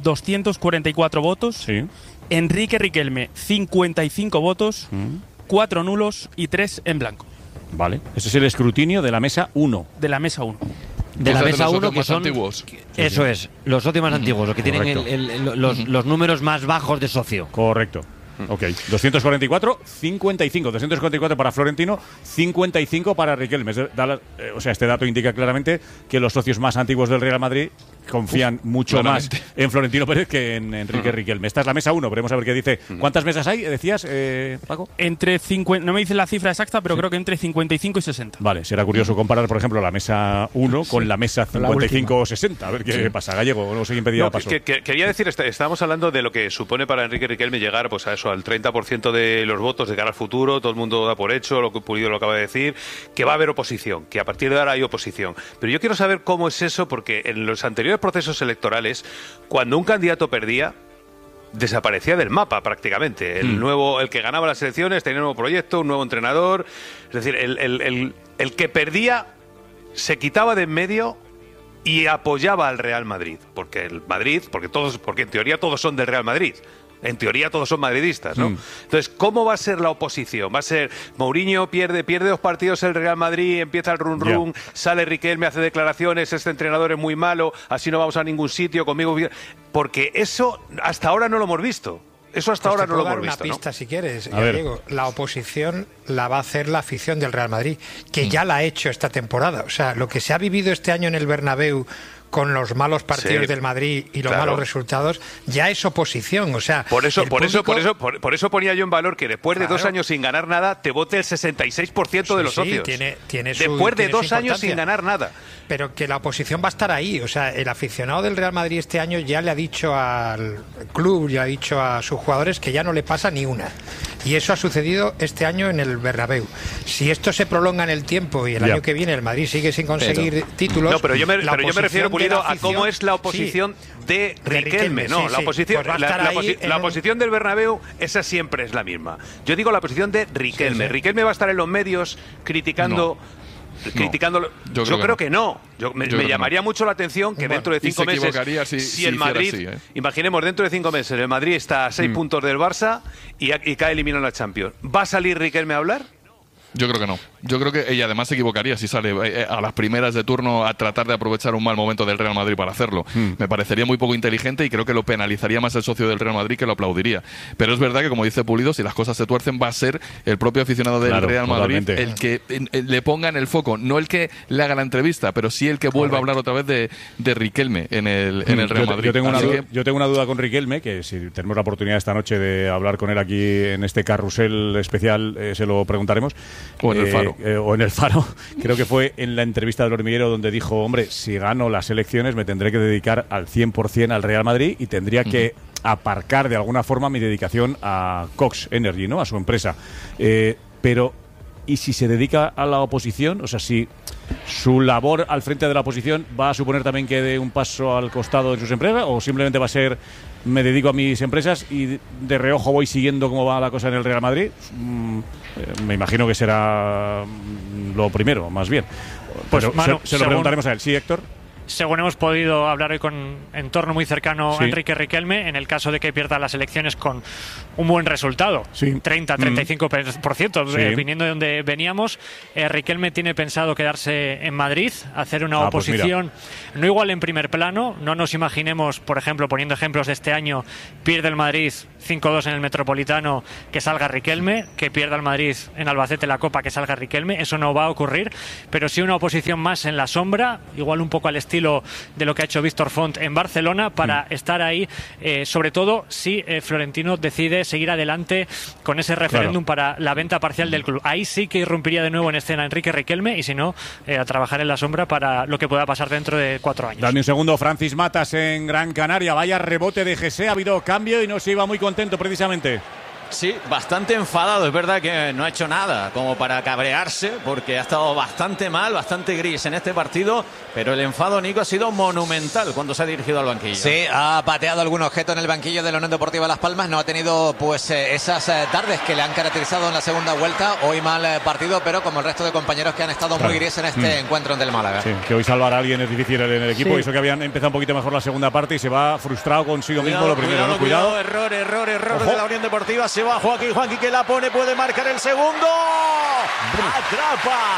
244 votos. Sí. Enrique Riquelme, 55 votos, 4 nulos y 3 en blanco. Vale. Ese es el escrutinio de la mesa 1. De la mesa 1. De la mesa 1, que son antiguos. Eso es, los socios más antiguos, los que tienen los números más bajos de socio. Correcto. Ok, 244, 55. 244 para Florentino, 55 para Riquelme. O sea, este dato indica claramente que los socios más antiguos del Real Madrid confían mucho más en Florentino Pérez que en Enrique Riquelme. Esta es la mesa 1, veremos a ver qué dice. ¿Cuántas mesas hay, decías, Paco? Entre 50, no me dice la cifra exacta, pero creo que entre 55 y 60. Vale, será curioso comparar, por ejemplo, la mesa 1 con la mesa 55 o 60. A ver qué pasa. Gallego, no sé quién pedía paso. Quería decir, estábamos hablando de lo que supone para Enrique Riquelme llegar pues a eso, al 30% de los votos de cara al futuro. Todo el mundo da por hecho, lo que Pulido lo acaba de decir, que va a haber oposición, que a partir de ahora hay oposición. Pero yo quiero saber cómo es eso, porque en los anteriores procesos electorales, cuando un candidato perdía, desaparecía del mapa prácticamente. El que ganaba las elecciones tenía un nuevo proyecto, un nuevo entrenador. Es decir, el que perdía se quitaba de en medio y apoyaba al Real Madrid. Porque en teoría todos son del Real Madrid. En teoría todos son madridistas, ¿no? Entonces, ¿cómo va a ser la oposición? ¿Va a ser Mourinho pierde 2 partidos el Real Madrid, empieza el run, sale Riquelme, hace declaraciones, este entrenador es muy malo, así no vamos a ningún sitio, conmigo? Porque eso hasta ahora no lo hemos visto. Eso hasta ahora no lo hemos visto, una pista, ¿no? si quieres, Diego. La oposición la va a hacer la afición del Real Madrid, que ya la ha hecho esta temporada. O sea, lo que se ha vivido este año en el Bernabéu con los malos partidos del Madrid y los malos resultados, ya es oposición. O sea, por eso ponía yo en valor que después de 2 años sin ganar nada, te vote el 66% de los socios. Después de 2 años sin ganar nada. Pero que la oposición va a estar ahí. O sea, el aficionado del Real Madrid este año ya le ha dicho al club, ya ha dicho a sus jugadores que ya no le pasa ni una. Y eso ha sucedido este año en el Bernabéu. Si esto se prolonga en el tiempo y el año que viene el Madrid sigue sin conseguir títulos... No, pero yo me refiero, Pulido, a cómo es la oposición de Riquelme. No, la oposición, pues la oposición del Bernabéu, esa siempre es la misma. Yo digo la posición de Riquelme. Riquelme va a estar en los medios criticando... Yo creo que no. Me llamaría mucho la atención que dentro de 5 meses, si el Madrid, imaginemos dentro de 5 meses, el Madrid está a 6 puntos del Barça y cae eliminado en la Champions. ¿Va a salir Riquelme a hablar? Yo creo que no. Yo creo que ella además se equivocaría si sale a las primeras de turno a tratar de aprovechar un mal momento del Real Madrid para hacerlo. Me parecería muy poco inteligente y creo que lo penalizaría más el socio del Real Madrid, que lo aplaudiría. Pero es verdad que, como dice Pulido, si las cosas se tuercen, va a ser el propio aficionado del Real Madrid el que le ponga en el foco, no el que le haga la entrevista, pero sí el que vuelva a hablar otra vez de Riquelme en el Real Madrid. Yo tengo una duda con Riquelme, que si tenemos la oportunidad esta noche de hablar con él aquí en este carrusel especial, se lo preguntaremos. O en el Faro. O en el Faro. Creo que fue en la entrevista del Hormiguero donde dijo, hombre, si gano las elecciones me tendré que dedicar al 100% al Real Madrid y tendría que aparcar de alguna forma mi dedicación a Cox Energy, ¿no? A su empresa. Pero, ¿y si se dedica a la oposición? O sea, si su labor al frente de la oposición va a suponer también que dé un paso al costado de sus empresas, o simplemente va a ser me dedico a mis empresas y de reojo voy siguiendo cómo va la cosa en el Real Madrid. Me imagino que será lo primero, más bien. Pues pero Manu, se lo preguntaremos a él. Sí, Héctor. Según hemos podido hablar hoy con entorno muy cercano a Enrique Riquelme, en el caso de que pierda las elecciones con un buen resultado, 30-35%, viniendo de donde veníamos, Riquelme tiene pensado quedarse en Madrid, hacer una oposición no igual en primer plano. No nos imaginemos, por ejemplo, poniendo ejemplos de este año, pierde el Madrid 5-2 en el Metropolitano, que salga Riquelme, que pierda el Madrid en Albacete la Copa, que salga Riquelme. Eso no va a ocurrir, pero sí una oposición más en la sombra, igual un poco al estilo de lo que ha hecho Víctor Font en Barcelona, para estar ahí, sobre todo si Florentino decide seguir adelante con ese referéndum para la venta parcial del club. Ahí sí que irrumpiría de nuevo en escena Enrique Riquelme, y si no, a trabajar en la sombra para lo que pueda pasar dentro de 4 años. Dame un segundo. Francis Matas en Gran Canaria. Vaya rebote de Jesse, ha habido cambio y no se iba muy contento precisamente. Sí, bastante enfadado. Es verdad que no ha hecho nada como para cabrearse, porque ha estado bastante mal, bastante gris en este partido, pero el enfado, Nico, ha sido monumental cuando se ha dirigido al banquillo. Sí, ha pateado algún objeto en el banquillo de la Unión Deportiva Las Palmas. No ha tenido pues esas tardes que le han caracterizado en la segunda vuelta. Hoy mal partido, pero como el resto de compañeros que han estado muy gris en este encuentro del Málaga. Sí, que hoy salvar a alguien es difícil en el equipo, y eso que habían empezado un poquito mejor la segunda parte y se va frustrado consigo mismo lo primero. Cuidado. Error de la Unión Deportiva. Se va Joaquín que la pone, puede marcar el segundo.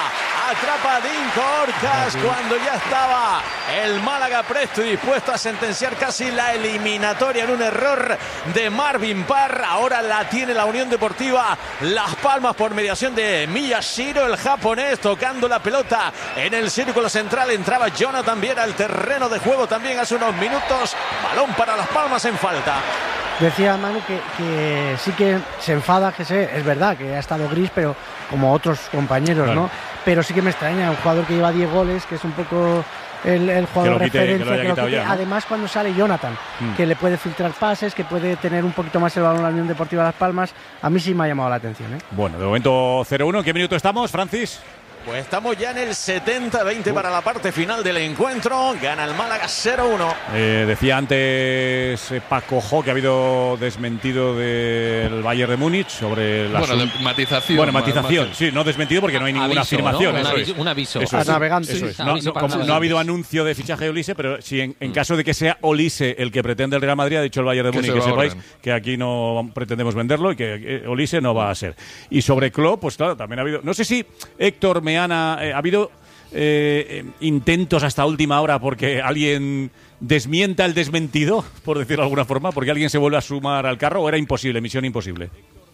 atrapa Dinko Orcas cuando ya estaba el Málaga presto y dispuesto a sentenciar casi la eliminatoria en un error de Marvin Parr. Ahora la tiene la Unión Deportiva Las Palmas por mediación de Miyashiro, el japonés, tocando la pelota en el círculo central. Entraba Jonathan Viera al terreno de juego también hace unos minutos. Balón para Las Palmas en falta. Decía Manu que sí que se enfada, que es verdad que ha estado gris, pero como otros compañeros, claro, ¿no? Pero sí que me extraña, un jugador que lleva 10 goles, que es un poco el jugador de referencia. Además, cuando sale Jonathan, que le puede filtrar pases, que puede tener un poquito más el balón la Unión Deportiva Las Palmas, a mí sí me ha llamado la atención, ¿eh? Bueno, de momento 0-1. ¿En qué minuto estamos, Francis? Pues estamos ya en el 70-20 para la parte final del encuentro. Gana el Málaga 0-1. Decía antes Paco Jo que ha habido desmentido del Bayern de Múnich sobre la matización. Bueno, matización, sí, no desmentido porque no hay ninguna afirmación. ¿No? Eso un aviso. Eso a es. navegantes. Eso es. No ha habido anuncio de fichaje de Olise, pero si en caso de que sea Olise el que pretende el Real Madrid, ha dicho el Bayern de Múnich que sepáis que aquí no pretendemos venderlo y que Olise no va a ser. Y sobre Klopp, pues claro, también ha habido. No sé si Héctor Meana ha habido intentos hasta última hora porque alguien desmienta el desmentido, por decirlo de alguna forma, porque alguien se vuelve a sumar al carro, o era imposible, misión imposible.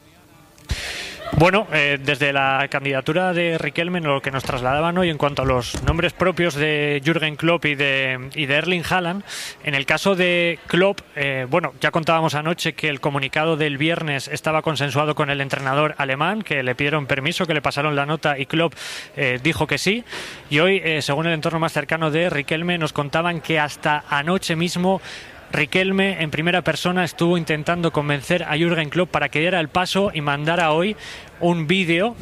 Bueno, desde la candidatura de Riquelme, lo que nos trasladaban hoy en cuanto a los nombres propios de Jürgen Klopp y de Erling Haaland, en el caso de Klopp, bueno, ya contábamos anoche que el comunicado del viernes estaba consensuado con el entrenador alemán, que le pidieron permiso, que le pasaron la nota y Klopp dijo que sí. Y hoy, según el entorno más cercano de Riquelme, nos contaban que hasta anoche mismo Riquelme en primera persona estuvo intentando convencer a Jürgen Klopp para que diera el paso y mandara hoy un vídeo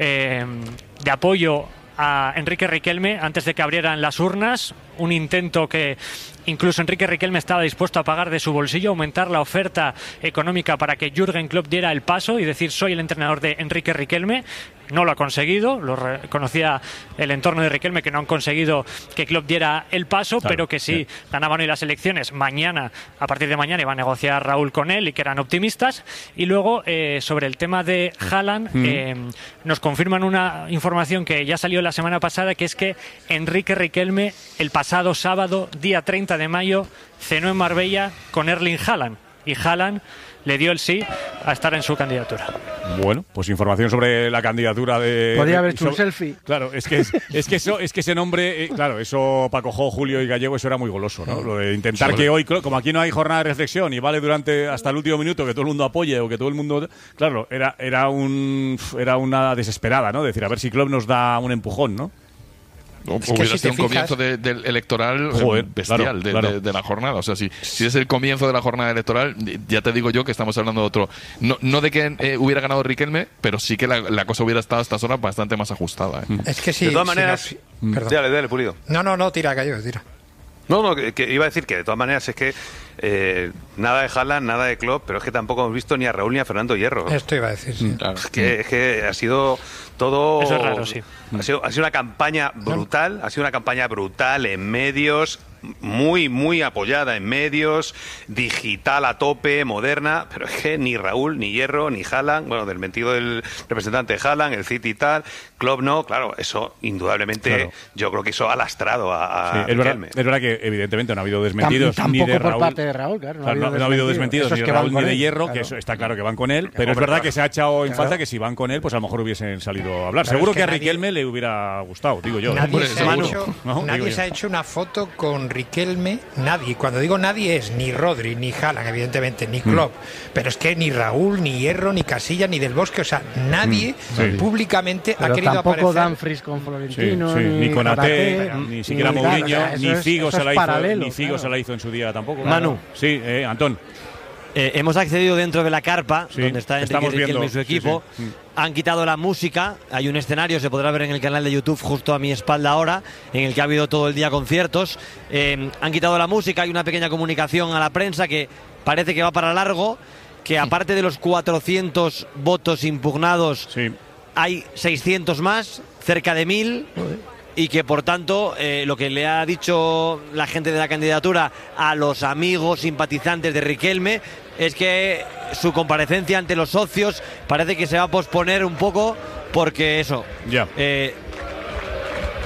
de apoyo a Enrique Riquelme antes de que abrieran las urnas, un intento que incluso Enrique Riquelme estaba dispuesto a pagar de su bolsillo, aumentar la oferta económica para que Jürgen Klopp diera el paso y decir soy el entrenador de Enrique Riquelme. No lo ha conseguido, lo reconocía el entorno de Riquelme, que no han conseguido que Klopp diera el paso, claro, pero que sí ganaban hoy las elecciones. Mañana, a partir de mañana, iba a negociar Raúl con él y que eran optimistas. Y luego, sobre el tema de Haaland, nos confirman una información que ya salió la semana pasada, que es que Enrique Riquelme, el pasado sábado, día 30 de mayo, cenó en Marbella con Erling Haaland. Y Haaland le dio el sí a estar en su candidatura. Bueno, pues información sobre la candidatura de... Podría haber hecho un selfie. Claro, es que ese nombre, claro, eso Paco Jo, Julio y Gallego, eso era muy goloso, ¿no? Lo de intentar que hoy, como aquí no hay jornada de reflexión y vale durante hasta el último minuto que todo el mundo apoye o que todo el mundo... Claro, era una desesperada, ¿no? Decir, a ver si Klopp nos da un empujón, ¿no? Hubiera sido un comienzo del electoral bestial de la jornada. O sea, si es el comienzo de la jornada electoral, ya te digo yo que estamos hablando de otro. No de que hubiera ganado Riquelme, pero sí que la cosa hubiera estado a estas horas bastante más ajustada. Es que sí. De todas maneras. Dale, Pulido. No, tira, Gallo, tira. No, que iba a decir que de todas maneras es que nada de Haaland, nada de Klopp, pero es que tampoco hemos visto ni a Raúl ni a Fernando Hierro. Esto iba a decir, sí. Claro. Es que ha sido todo... Eso es raro, sí. Ha sido una campaña brutal, en medios, muy, muy apoyada en medios, digital a tope, moderna, pero es que ni Raúl, ni Hierro, ni Haaland, bueno, del mentido del representante de Haaland, el City y tal, Klopp no, claro, eso indudablemente yo creo que eso ha lastrado a Riquelme. Es verdad que evidentemente no ha habido desmentidos ni de Raúl. Por parte de Raúl, claro. No ha habido desmentidos ni de Raúl ni de Hierro, que eso está claro que van con él, pero es verdad que se ha echado en falta que si van con él, pues a lo mejor hubiesen salido a hablar. Seguro que a Riquelme le hubiera gustado, digo yo. Nadie se ha hecho una foto con Riquelme, nadie. Cuando digo nadie es ni Rodri, ni Haaland, evidentemente, ni Klopp, pero es que ni Raúl, ni Hierro, ni Casilla, ni Del Bosque, o sea, nadie públicamente ha querido aparecer. Tampoco Dumfries con Florentino, ni con Ate, ni siquiera Mourinho, ni Figo se la hizo en su día tampoco. Manu. Sí, Antón. Hemos accedido dentro de la carpa, donde está Enrique Riquelme y su equipo. Han quitado la música, hay un escenario, se podrá ver en el canal de YouTube justo a mi espalda ahora, en el que ha habido todo el día conciertos. Han quitado la música, hay una pequeña comunicación a la prensa que parece que va para largo, que aparte de los 400 votos impugnados, hay 600 más, cerca de 1000. Y que por tanto lo que le ha dicho la gente de la candidatura a los amigos simpatizantes de Riquelme es que su comparecencia ante los socios parece que se va a posponer un poco porque eso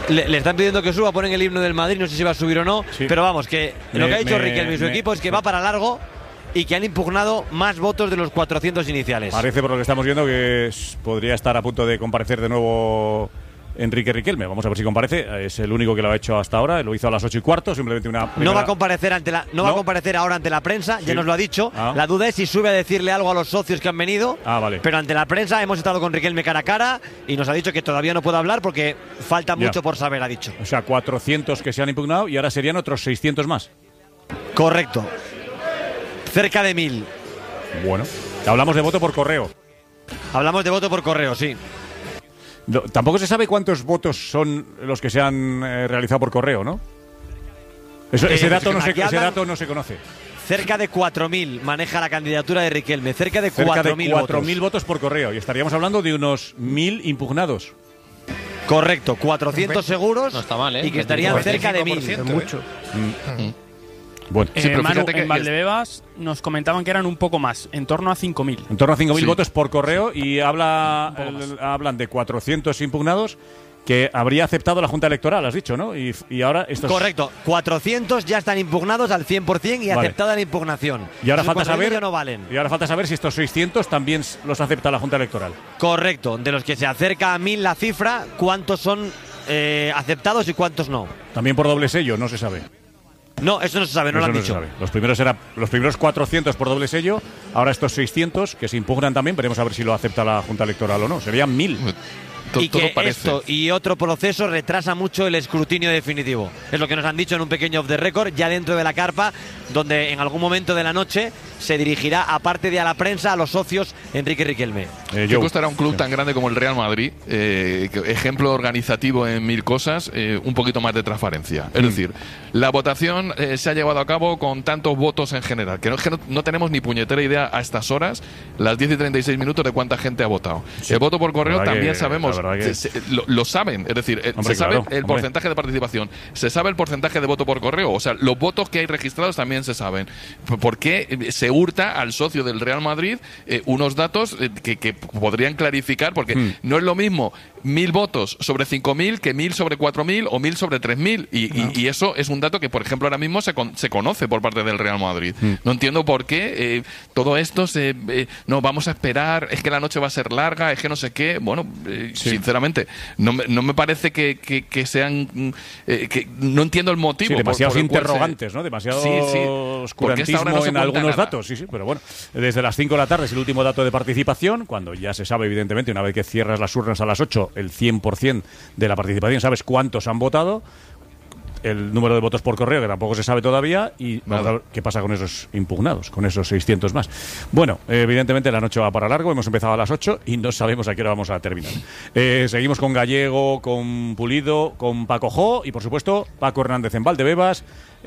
Le están pidiendo que suba, ponen el himno del Madrid, no sé si va a subir o no, pero vamos, que lo que ha dicho Riquelme y su equipo es que va para largo y que han impugnado más votos de los 400 iniciales. Parece, por lo que estamos viendo, que podría estar a punto de comparecer de nuevo Enrique Riquelme. Vamos a ver si comparece. Es el único que lo ha hecho hasta ahora. Lo hizo a las 8:15, simplemente una primera... No va a comparecer va a comparecer ahora ante la prensa, ya nos lo ha dicho. La duda es si sube a decirle algo a los socios que han venido. Vale. Pero ante la prensa hemos estado con Riquelme cara a cara y nos ha dicho que todavía no puede hablar porque falta mucho por saber, ha dicho. O sea, 400 que se han impugnado y ahora serían otros 600 más. Correcto. Cerca de 1000. Bueno, hablamos de voto por correo. Hablamos de voto por correo, sí. No, tampoco se sabe cuántos votos son los que se han realizado por correo, ¿no? Ese dato no se conoce. Cerca de 4.000 maneja la candidatura de Riquelme. Cerca de 4.000 votos por correo. Y estaríamos hablando de unos 1.000 impugnados. Correcto, 400 seguros. No está mal, ¿eh? Y que estarían cerca de 1.000. Mucho. Bueno, pero Manu, en Valdebebas nos comentaban que eran un poco más, en torno a 5.000. En torno a 5.000 votos por correo y hablan de 400 impugnados que habría aceptado la Junta Electoral, has dicho, ¿no? Y ahora estos... Correcto, 400 ya están impugnados al 100% y aceptada la impugnación. Y ahora falta saber ya no valen. Y ahora falta saber si estos 600 también los acepta la Junta Electoral. Correcto, de los que se acerca a 1.000 la cifra, ¿cuántos son aceptados y cuántos no? También por doble sello, no se sabe. No, eso no se sabe, no lo han dicho. Los primeros 400 por doble sello, ahora estos 600 que se impugnan también, veremos a ver si lo acepta la Junta Electoral o no. Serían 1.000. Y que esto y otro proceso retrasa mucho el escrutinio definitivo. Es lo que nos han dicho en un pequeño off the record, ya dentro de la carpa, donde en algún momento de la noche se dirigirá, aparte de a la prensa, a los socios Enrique Riquelme. ¿Qué costará un club tan grande como el Real Madrid, ejemplo organizativo en 1000 cosas, un poquito más de transparencia? Es decir, la votación se ha llevado a cabo con tantos votos en general, que no tenemos ni puñetera idea a estas horas, las 10:36 minutos, de cuánta gente ha votado. El voto por correo también sabemos. Lo saben, es decir, se sabe el porcentaje de participación, se sabe el porcentaje de voto por correo, o sea, los votos que hay registrados también se saben. ¿Por qué se hurta al socio del Real Madrid unos datos que podrían clarificar? Porque no es lo mismo 1.000 votos sobre 5.000 que 1.000 sobre 4.000 o 1.000 sobre 3.000 y eso es un dato que, por ejemplo, ahora mismo se conoce por parte del Real Madrid. No entiendo por qué todo esto no, vamos a esperar, es que la noche va a ser larga, es que no sé qué. Bueno, sinceramente, no me parece que sean... que no entiendo el motivo. Sí, demasiados interrogantes, ¿no? Demasiado oscurantismo en algunos datos. Sí, pero bueno, desde las 5 de la tarde es el último dato de participación, cuando ya se sabe, evidentemente, una vez que cierras las urnas a las 8, el 100% de la participación, sabes cuántos han votado, el número de votos por correo, que tampoco se sabe todavía, y vamos a ver qué pasa con esos impugnados, con esos 600 más. Bueno, evidentemente la noche va para largo, hemos empezado a las 8 y no sabemos a qué hora vamos a terminar. Seguimos con Gallego, con Pulido, con Paco Jo y, por supuesto, Paco Hernández en Valdebebas,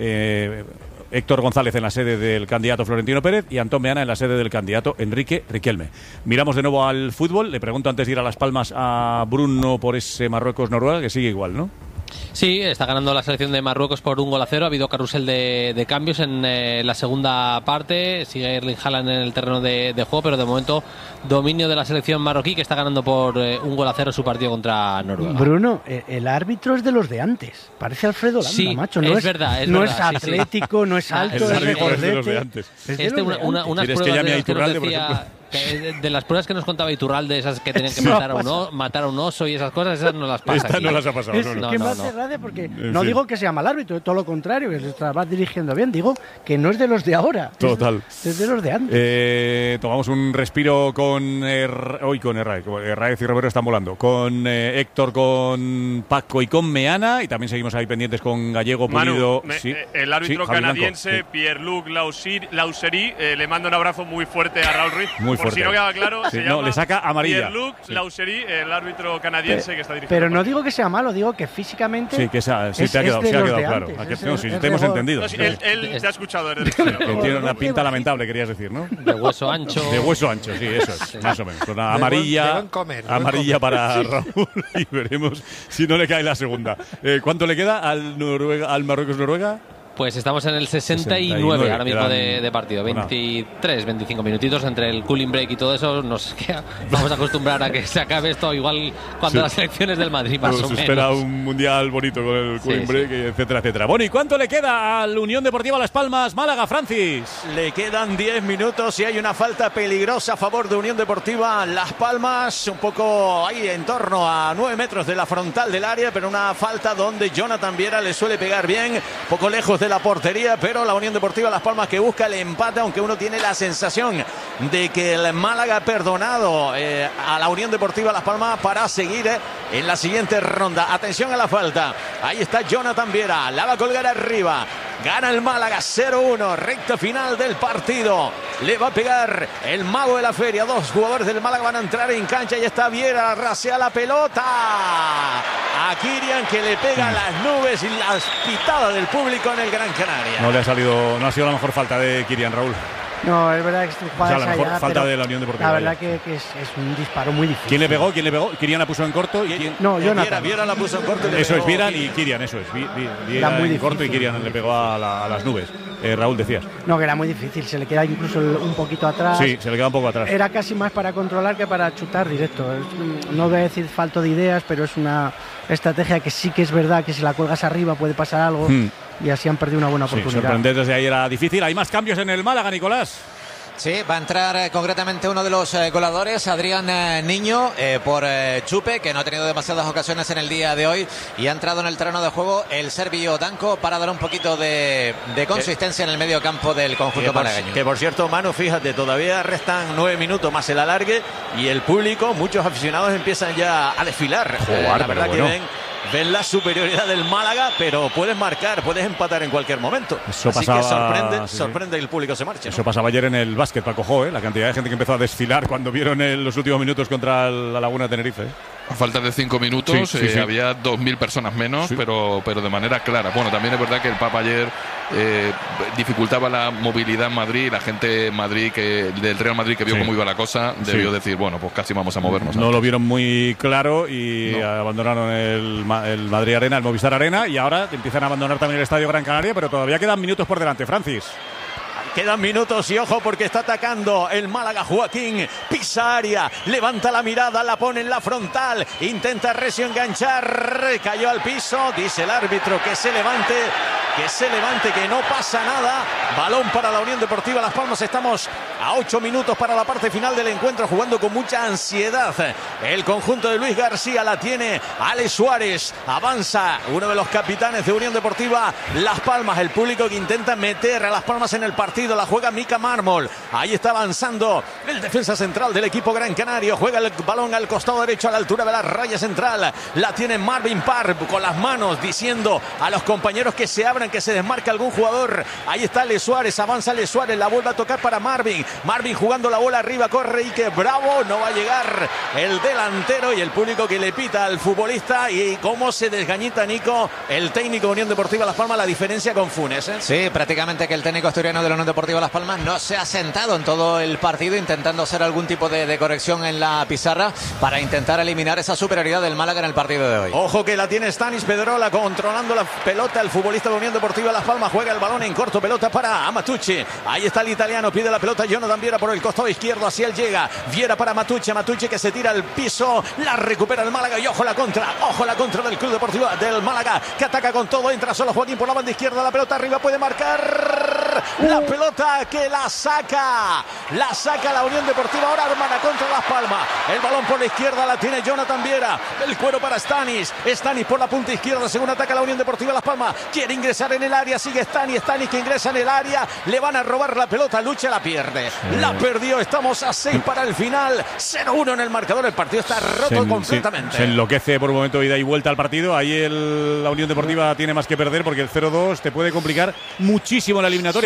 Héctor González en la sede del candidato Florentino Pérez y Antón Meana en la sede del candidato Enrique Riquelme. Miramos de nuevo al fútbol. Le pregunto antes de ir a Las Palmas a Bruno por ese Marruecos-Noruega, que sigue igual, ¿no? Sí, está ganando la selección de Marruecos por 1-0. Ha habido carrusel de cambios en la segunda parte. Sigue Erling Haaland en el terreno de juego, pero de momento dominio de la selección marroquí, que está ganando por 1-0 su partido contra Noruega. Bruno, el árbitro es de los de antes. Parece Alfredo Landa, sí, macho. No es verdad. No es atlético, no es alto. El árbitro es de los de antes. Unas pruebas que llame a Iturralde, por ejemplo? De las pruebas que nos contaba Iturralde, esas que tenían que matar a un oso y esas cosas, esas no las pasa. Estas no las ha pasado. Es que me hace gracia porque no digo que sea mal árbitro, todo lo contrario, que se va dirigiendo bien. Digo que no es de los de ahora. Total. Es de los de antes. Tomamos un respiro con Herráez y Romero están volando. Con Héctor, con Paco y con Meana. Y también seguimos ahí pendientes con Gallego, Pulido. Manu, el árbitro canadiense, Pierre-Luc Lausery, le manda un abrazo muy fuerte a Raúl Ruiz. Muy Por si no queda claro, se llama le saca amarilla. Pierre-Luc Lausery, el árbitro canadiense que está dirigiendo. Pero no digo que sea malo, digo que físicamente. Sí, que se ha quedado claro. Te hemos entendido. No, sí, él te ha escuchado desde el principio. Tiene una pinta lamentable, querías decir, ¿no? De hueso ancho. De hueso ancho, sí, eso es, más o menos. Con una amarilla para Raúl y veremos si no le cae la segunda. ¿Cuánto le queda al Marruecos-Noruega? Pues estamos en el 69 ahora mismo de partido. 23, 25 minutitos entre el cooling break y todo eso. Nos queda, vamos a acostumbrar a que se acabe esto igual cuando las elecciones del Madrid, más o menos. Se espera un mundial bonito con el cooling break, etcétera, etcétera. Bueno, ¿y cuánto le queda al Unión Deportiva Las Palmas Málaga, Francis? Le quedan 10 minutos y hay una falta peligrosa a favor de Unión Deportiva Las Palmas. Un poco ahí en torno a 9 metros de la frontal del área, pero una falta donde Jonathan Viera le suele pegar bien. Poco lejos de la portería, pero la Unión Deportiva Las Palmas que busca el empate, aunque uno tiene la sensación de que el Málaga ha perdonado a la Unión Deportiva Las Palmas para seguir en la siguiente ronda. Atención a la falta, ahí está Jonathan Viera, la va a colgar arriba. Gana el Málaga 0-1, recta final del partido. Le va a pegar el mago de la feria. 2 jugadores del Málaga van a entrar en cancha. Y está Viera, rasea la pelota a Kirian, que le pega las nubes y las pitadas del público en el Gran Canaria. No ha sido la mejor falta de Kirian, Raúl. No, es verdad que es la mejor falta de la Unión Deportiva. La verdad que es un disparo muy difícil. ¿Quién le pegó? Kirian la puso en corto. No, Jonathan. Viera la puso en corto. Eso es, Viera y Kirian, eso es. Viera en corto y Kirian le pegó a las nubes. Raúl, decías. No, que era muy difícil. Se le queda incluso un poquito atrás. Sí, se le queda un poco atrás. Era casi más para controlar que para chutar directo. No voy a decir falto de ideas, pero es una estrategia que sí que es verdad que si la cuelgas arriba puede pasar algo. Y así han perdido una buena oportunidad. Sorprender desde ahí era difícil. Hay más cambios en el Málaga, Nicolás. Sí, va a entrar concretamente uno de los goleadores, Adrián Niño, por Chupe, que no ha tenido demasiadas ocasiones en el día de hoy, y ha entrado en el terreno de juego el serbio Danko para dar un poquito de consistencia en el medio campo del conjunto malagueño. Que por cierto, Manu, fíjate, todavía restan 9 minutos más el alargue y el público, muchos aficionados empiezan ya a desfilar. La verdad que ven la superioridad del Málaga, pero puedes marcar, puedes empatar en cualquier momento. Eso así pasaba, que sorprende que el público se marche. Eso pasaba ayer en el básquet, Paco Jo, la cantidad de gente que empezó a desfilar cuando vieron los últimos minutos contra la Laguna de Tenerife. A falta de 5 minutos había 2.000 personas menos, pero de manera clara. Bueno, también es verdad que el Papa ayer dificultaba la movilidad en Madrid. La gente en Madrid del Real Madrid que vio cómo iba la cosa debió decir, bueno, pues casi vamos a movernos. No lo vieron muy claro y abandonaron el Madrid Arena, el Movistar Arena, y ahora empiezan a abandonar también el Estadio Gran Canaria, pero todavía quedan minutos por delante, Francis. Quedan minutos y ojo porque está atacando el Málaga. Joaquín pisa área, levanta la mirada, la pone en la frontal, intenta Recio enganchar, cayó al piso, dice el árbitro que se levante, que no pasa nada. Balón para la Unión Deportiva Las Palmas. Estamos a 8 minutos para la parte final del encuentro, jugando con mucha ansiedad. El conjunto de Luis García la tiene Alex Suárez, avanza uno de los capitanes de Unión Deportiva Las Palmas. El público que intenta meter a Las Palmas en el partido. La juega Mika Mármol. Ahí está avanzando el defensa central del equipo gran canario. Juega el balón al costado derecho a la altura de la raya central. La tiene Marvin Parr con las manos diciendo a los compañeros que se abran, que se desmarque algún jugador. Ahí está Le Suárez. Avanza Le Suárez. La vuelve a tocar para Marvin. Marvin jugando la bola arriba. Corre y que bravo. No va a llegar el delantero y el público que le pita al futbolista. Y cómo se desgañita Nico, el técnico de Unión Deportiva Las Palmas. La diferencia con Funes. Sí, prácticamente que el técnico asturiano de la Unión Deportiva Las Palmas no se ha sentado en todo el partido, intentando hacer algún tipo de corrección en la pizarra para intentar eliminar esa superioridad del Málaga en el partido de hoy. Ojo que la tiene Stanis Pedrola controlando la pelota. El futbolista de Unión Deportiva Las Palmas juega el balón en corto, pelota para Amatucci. Ahí está el italiano, pide la pelota Jonathan Viera por el costado izquierdo, hacia él llega Viera para Amatucci que se tira al piso, la recupera el Málaga y ojo la contra del Club Deportivo del Málaga, que ataca con todo, entra solo Joaquín por la banda izquierda, la pelota arriba, puede marcar la pelota que la saca la Unión Deportiva. Ahora hermana contra Las Palmas, el balón por la izquierda la tiene Jonathan Viera, el cuero para Stanis por la punta izquierda, según ataca la Unión Deportiva Las Palmas, quiere ingresar en el área, sigue Stanis que ingresa en el área, le van a robar la pelota, Lucha la pierde, la perdió, estamos a 6 para el final, 0-1 en el marcador, el partido está roto completamente. Se enloquece por un momento ida y vuelta al partido, ahí la Unión Deportiva tiene más que perder porque el 0-2 te puede complicar muchísimo la eliminatoria.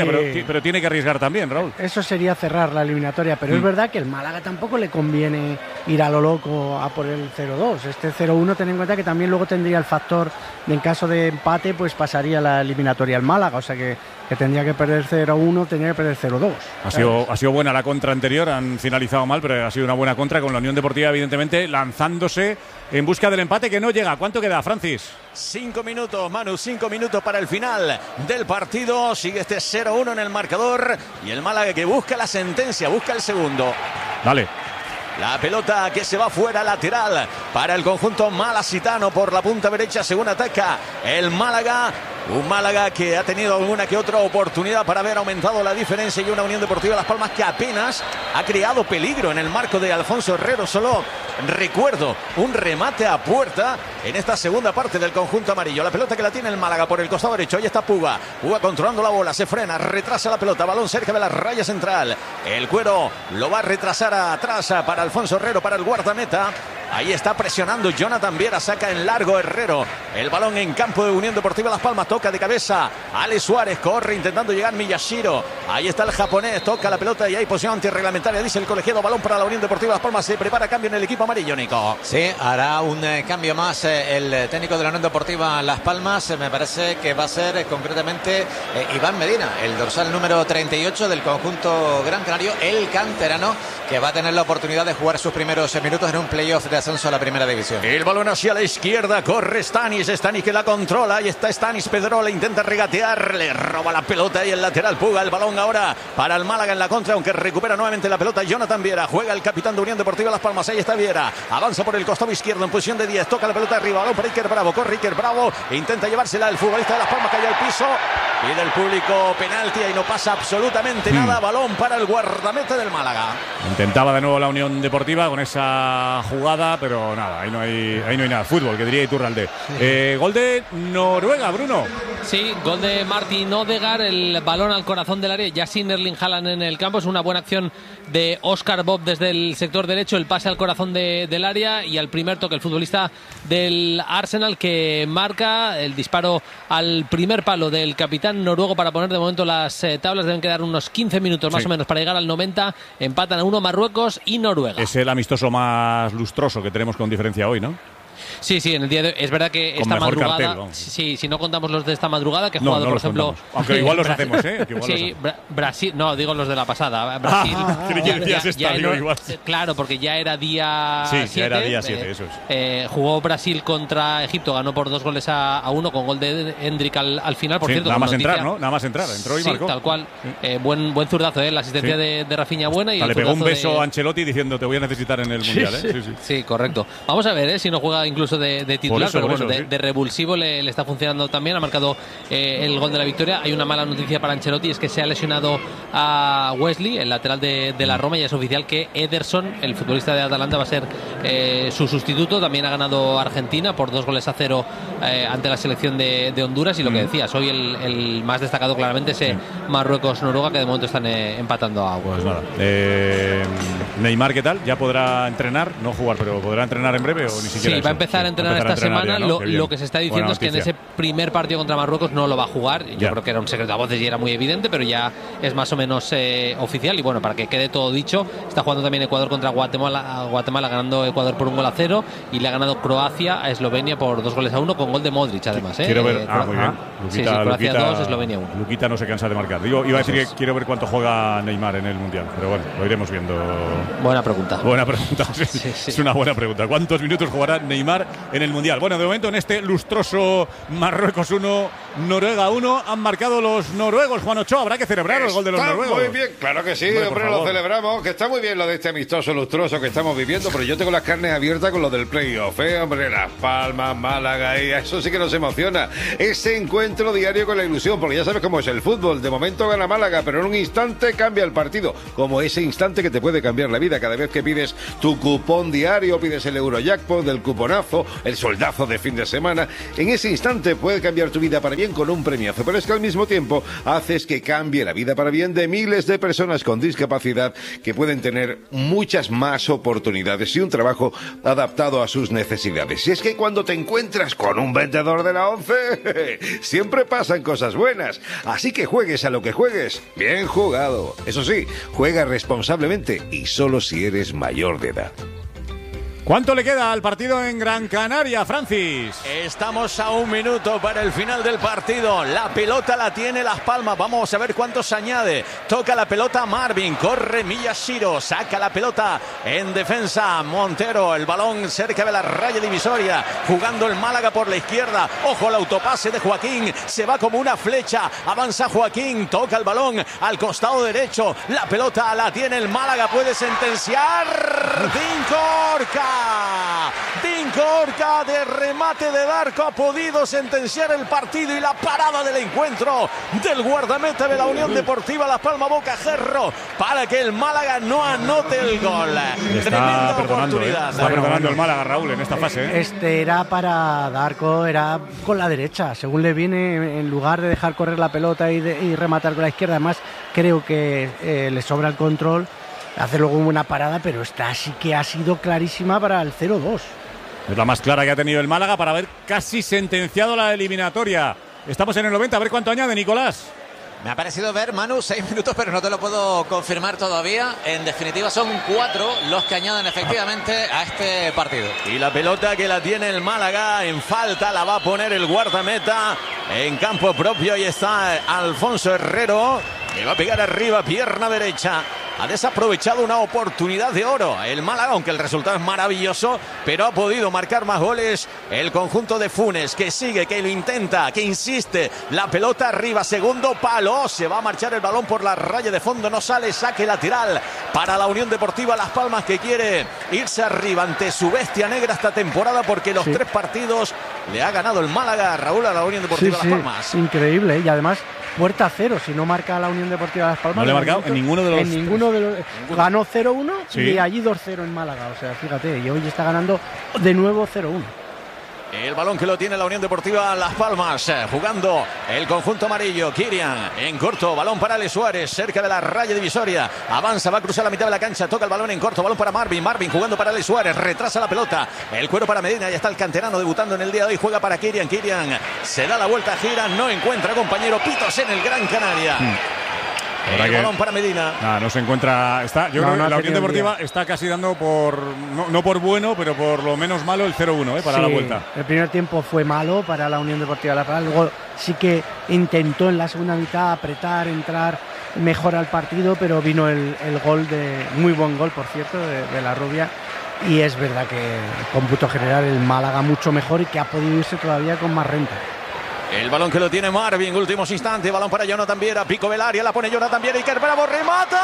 pero tiene que arriesgar también, Raúl. Eso sería cerrar la eliminatoria, pero es verdad que el Málaga tampoco le conviene ir a lo loco a por el 0-2. Este 0-1, ten en cuenta que también luego tendría el factor de, en caso de empate, pues pasaría la eliminatoria al Málaga, o sea que tendría que perder 0-1, tendría que perder 0-2. Ha sido buena la contra anterior, han finalizado mal, pero ha sido una buena contra con la Unión Deportiva, evidentemente, lanzándose en busca del empate que no llega. ¿Cuánto queda, Francis? 5 minutos, Manu, 5 minutos para el final del partido. Sigue este 0-1 en el marcador y el Málaga que busca la sentencia, busca el segundo. Dale. La pelota que se va fuera, lateral para el conjunto malacitano por la punta derecha según ataca el Málaga. Un Málaga que ha tenido alguna que otra oportunidad para haber aumentado la diferencia y una Unión Deportiva Las Palmas que apenas ha creado peligro en el marco de Alfonso Herrero. Solo recuerdo un remate a puerta en esta segunda parte del conjunto amarillo. La pelota que la tiene el Málaga por el costado derecho. Ahí está Puga. Puga controlando la bola, se frena, retrasa la pelota. Balón cerca de la raya central. El Cuero lo va a retrasar atrás para Alfonso Herrero, para el guardameta. Ahí está presionando Jonathan Viera, saca en largo Herrero. El balón en campo de Unión Deportiva Las Palmas, toca de cabeza Ale Suárez, corre intentando llegar Miyashiro. Ahí está el japonés, toca la pelota y hay posición antirreglamentaria, dice el colegiado. Balón para la Unión Deportiva Las Palmas, se prepara cambio en el equipo amarillo, Nico. Sí, hará un cambio más el técnico de la Unión Deportiva Las Palmas. Me parece que va a ser concretamente Iván Medina, el dorsal número 38 del conjunto Gran Canario, el canterano, que va a tener la oportunidad de jugar sus primeros minutos en un playoff de ascenso a la primera división. El balón hacia la izquierda, corre Stanis que la controla, ahí está Stanis, Pedrola intenta regatear, le roba la pelota y el lateral Puga, el balón ahora para el Málaga en la contra, aunque recupera nuevamente la pelota Jonathan Viera, juega el capitán de Unión Deportiva Las Palmas, ahí está Viera, avanza por el costado izquierdo en posición de 10, toca la pelota arriba, balón para Iker Bravo, corre Iker Bravo, intenta llevársela el futbolista de Las Palmas, cayó al piso, pide el público penalti y no pasa absolutamente nada, balón para el guardameta del Málaga. Intentaba de nuevo la Unión Deportiva con esa jugada, pero nada, ahí no hay nada. Fútbol, que diría Iturralde. Sí. Gol de Noruega, Bruno. Sí, gol de Martin Odegaard, el balón al corazón del área, ya sin Erling Haaland en el campo. Es una buena acción de Oscar Bob desde el sector derecho, el pase al corazón del área y al primer toque el futbolista del Arsenal que marca el disparo al primer palo del capitán noruego para poner de momento las tablas. Deben quedar unos 15 minutos más o menos para llegar al 90. Empatan a 1 Marruecos y Noruega. Es el amistoso más lustroso que tenemos con diferencia hoy, ¿no? Sí, en el día de hoy. Es verdad que esta madrugada. Cartel, sí, si no contamos los de esta madrugada, que he jugado, por ejemplo. Aunque igual los hacemos, ¿eh? Sí, Brasil. No, digo los de la pasada. Brasil. Claro, porque ya era día 7. Sí, ya era día 7, eso es. Jugó Brasil contra Egipto, ganó por 2-1 con gol de Hendrik al final. Por cierto, nada más entrar, ¿no? Nada más entrar. Entró y marcó. Tal cual. Buen zurdazo, la asistencia de Rafinha buena. Y le pegó un beso a Ancelotti diciendo: te voy a necesitar en el Mundial, ¿eh? Sí, correcto. Vamos a ver, si no juega incluso de titular, pero bueno, de revulsivo le está funcionando también. Ha marcado el gol de la victoria. Hay una mala noticia para Ancelotti, es que se ha lesionado a Wesley, el lateral de la Roma, y es oficial que Ederson, el futbolista de Atalanta, va a ser su sustituto. También ha ganado Argentina por 2-0 ante la selección de Honduras, y lo que decías, hoy el más destacado claramente es Marruecos-Noruega, que de momento están empatando a agua. Pues nada. Neymar, ¿qué tal? ¿Ya podrá entrenar? No jugar, pero ¿podrá entrenar en breve o ni siquiera? Sí, va a empezar a entrenar esta semana. ¿No? Lo que se está diciendo es que en ese primer partido contra Marruecos no lo va a jugar. Yo creo que era un secreto a voces y era muy evidente, pero ya es más o menos oficial. Y bueno, para que quede todo dicho, está jugando también Ecuador contra Guatemala, ganando Ecuador por 1-0, y le ha ganado Croacia a Eslovenia por 2-1 con gol de Modric, además. Quiero ver. Muy bien. Croacia 2, Eslovenia 1. Luquita no se cansa de marcar. Iba a decir que quiero ver cuánto juega Neymar en el Mundial, pero bueno, lo iremos viendo. Buena pregunta. Es una buena pregunta. ¿Cuántos minutos jugará Neymar en el Mundial? Bueno, de momento en este lustroso Marruecos 1, Noruega 1, han marcado los noruegos. Juan Ochoa, habrá que celebrar el gol de los noruegos. Muy bien, claro que sí, hombre, lo celebramos, que está muy bien lo de este amistoso lustroso que estamos viviendo, pero yo tengo las carnes abiertas con lo del playoff, hombre, Las Palmas, Málaga, y eso sí que nos emociona. Ese encuentro diario con la ilusión, porque ya sabes cómo es el fútbol. De momento gana Málaga, pero en un instante cambia el partido, como ese instante que te puede cambiar la vida cada vez que pides tu cupón diario, pides el Eurojackpot del cuponazo bonazo, el soldazo de fin de semana. En ese instante puede cambiar tu vida para bien con un premiazo, pero es que al mismo tiempo haces que cambie la vida para bien de miles de personas con discapacidad que pueden tener muchas más oportunidades y un trabajo adaptado a sus necesidades. Y es que cuando te encuentras con un vendedor de la ONCE, siempre pasan cosas buenas. Así que juegues a lo que juegues, bien jugado. Eso sí, juega responsablemente y solo si eres mayor de edad. ¿Cuánto le queda al partido en Gran Canaria, Francis? Estamos a 1 minuto para el final del partido. La pelota la tiene Las Palmas. Vamos a ver cuánto se añade. Toca la pelota Marvin. Corre Miyashiro. Saca la pelota en defensa. Montero. El balón cerca de la raya divisoria. Jugando el Málaga por la izquierda. Ojo al autopase de Joaquín. Se va como una flecha. Avanza Joaquín. Toca el balón al costado derecho. La pelota la tiene el Málaga. Puede sentenciar. Dincorca de remate de Darko ha podido sentenciar el partido y la parada del encuentro del guardameta de la Unión Deportiva Las Palmas, Bocajerro, para que el Málaga no anote el gol. Tremenda oportunidad. Está perdonando el Málaga, Raúl, en esta fase. Este era para Darko, era con la derecha, según le viene, en lugar de dejar correr la pelota y rematar con la izquierda. Además, creo que le sobra el control. Hace luego una parada, pero esta sí que ha sido clarísima para el 0-2. Es la más clara que ha tenido el Málaga para haber casi sentenciado la eliminatoria. Estamos en el 90, a ver cuánto añade, Nicolás. Me ha parecido ver, Manu, 6 minutos, pero no te lo puedo confirmar todavía. En definitiva, son 4 los que añaden efectivamente a este partido. Y la pelota que la tiene el Málaga en falta la va a poner el guardameta en campo propio. Ahí está Alfonso Herrero, que va a pegar arriba, pierna derecha. Ha desaprovechado una oportunidad de oro el Málaga, aunque el resultado es maravilloso, pero ha podido marcar más goles el conjunto de Funes, que sigue, que lo intenta, que insiste. La pelota arriba, segundo palo, se va a marchar el balón por la raya de fondo, no sale, saque lateral para la Unión Deportiva Las Palmas, que quiere irse arriba ante su bestia negra esta temporada, porque los 3 partidos le ha ganado el Málaga, Raúl, a la Unión Deportiva Las Palmas. Increíble, y además puerta cero, si no marca la Unión Deportiva Las Palmas. No le ha marcado en ninguno de los... Ganó 0-1 y allí 2-0 en Málaga. O sea, fíjate, y hoy está ganando de nuevo 0-1. El balón que lo tiene la Unión Deportiva Las Palmas, jugando el conjunto amarillo. Kirian en corto, balón para Ale Suárez, cerca de la raya divisoria. Avanza, va a cruzar la mitad de la cancha, toca el balón en corto, balón para Marvin. Marvin jugando para Ale Suárez, retrasa la pelota. El cuero para Medina, ya está el canterano debutando en el día de hoy. Juega para Kirian. Kirian se da la vuelta, gira, no encuentra compañero. Pitos en el Gran Canaria. El balón para Medina. No se encuentra. Yo creo que la Unión Deportiva está casi dando por. No por bueno, pero por lo menos malo el 0-1 para la vuelta. El primer tiempo fue malo para la Unión Deportiva Las Palmas. Luego sí que intentó en la segunda mitad apretar, entrar mejor al partido, pero vino el gol muy buen gol, por cierto, de la Rubia. Y es verdad que cómputo general el Málaga mucho mejor y que ha podido irse todavía con más renta. El balón que lo tiene Marvin, últimos instantes, balón para Jonathan Viera, pico del área, la pone Jonathan Viera, Iker Bravo, remata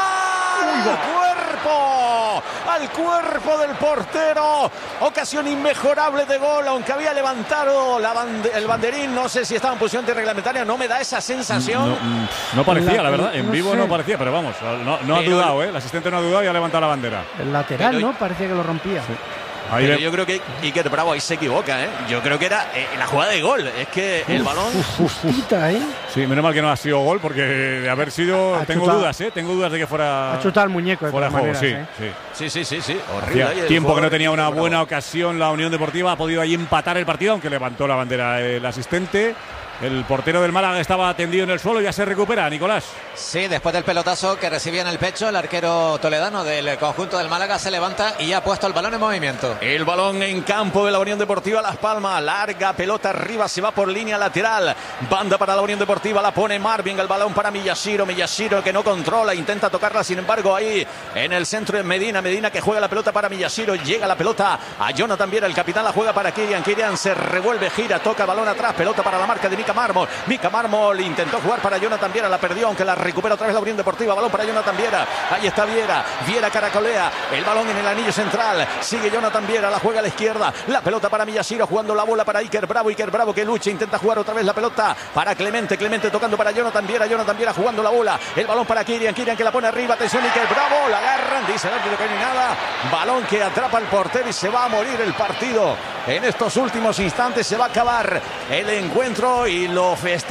al cuerpo del portero, ocasión inmejorable de gol, aunque había levantado el banderín, no sé si estaba en posición reglamentaria, no me da esa sensación. No parecía, la verdad, en vivo no parecía, pero vamos, no ha dudado, el asistente no ha dudado y ha levantado la bandera. El lateral, ¿no? Parecía que lo rompía. Sí. Pero yo creo que Iker Bravo ahí se equivoca, Yo creo que era la jugada de gol. Es que el balón... Sí, menos mal que no ha sido gol, porque de haber sido... Tengo dudas de que fuera... Ha chutado el muñeco de fuera juego, maneras, sí. Horrible. Tiempo que no tenía una buena ocasión la Unión Deportiva. Ha podido ahí empatar el partido, aunque levantó la bandera el asistente. El portero del Málaga estaba tendido en el suelo, ya se recupera, Nicolás. Sí, después del pelotazo que recibía en el pecho, el arquero toledano del conjunto del Málaga se levanta y ya ha puesto el balón en movimiento. El balón en campo de la Unión Deportiva Las Palmas, larga pelota arriba, se va por línea lateral, banda para la Unión Deportiva, la pone Marvin, el balón para Miyashiro que no controla, intenta tocarla, sin embargo ahí en el centro de Medina que juega la pelota para Miyashiro, llega la pelota a Jonathan Viera, el capitán la juega para Kirian se revuelve, gira, toca el balón atrás, pelota para la marca de Mika Mármol intentó jugar para Jonathan Viera, la perdió, aunque la recupera otra vez la Unión Deportiva, balón para Jonathan Viera, ahí está Viera caracolea, el balón en el anillo central, sigue Jonathan Viera, la juega a la izquierda, la pelota para Miyashiro, jugando la bola para Iker Bravo que lucha, intenta jugar otra vez la pelota para Clemente tocando para Jonathan Viera jugando la bola, el balón para Kirian que la pone arriba, atención Iker Bravo, la agarran, dice el árbitro que no hay nada, balón que atrapa al portero y se va a morir el partido En estos últimos instantes se va a acabar el encuentro y lo festeja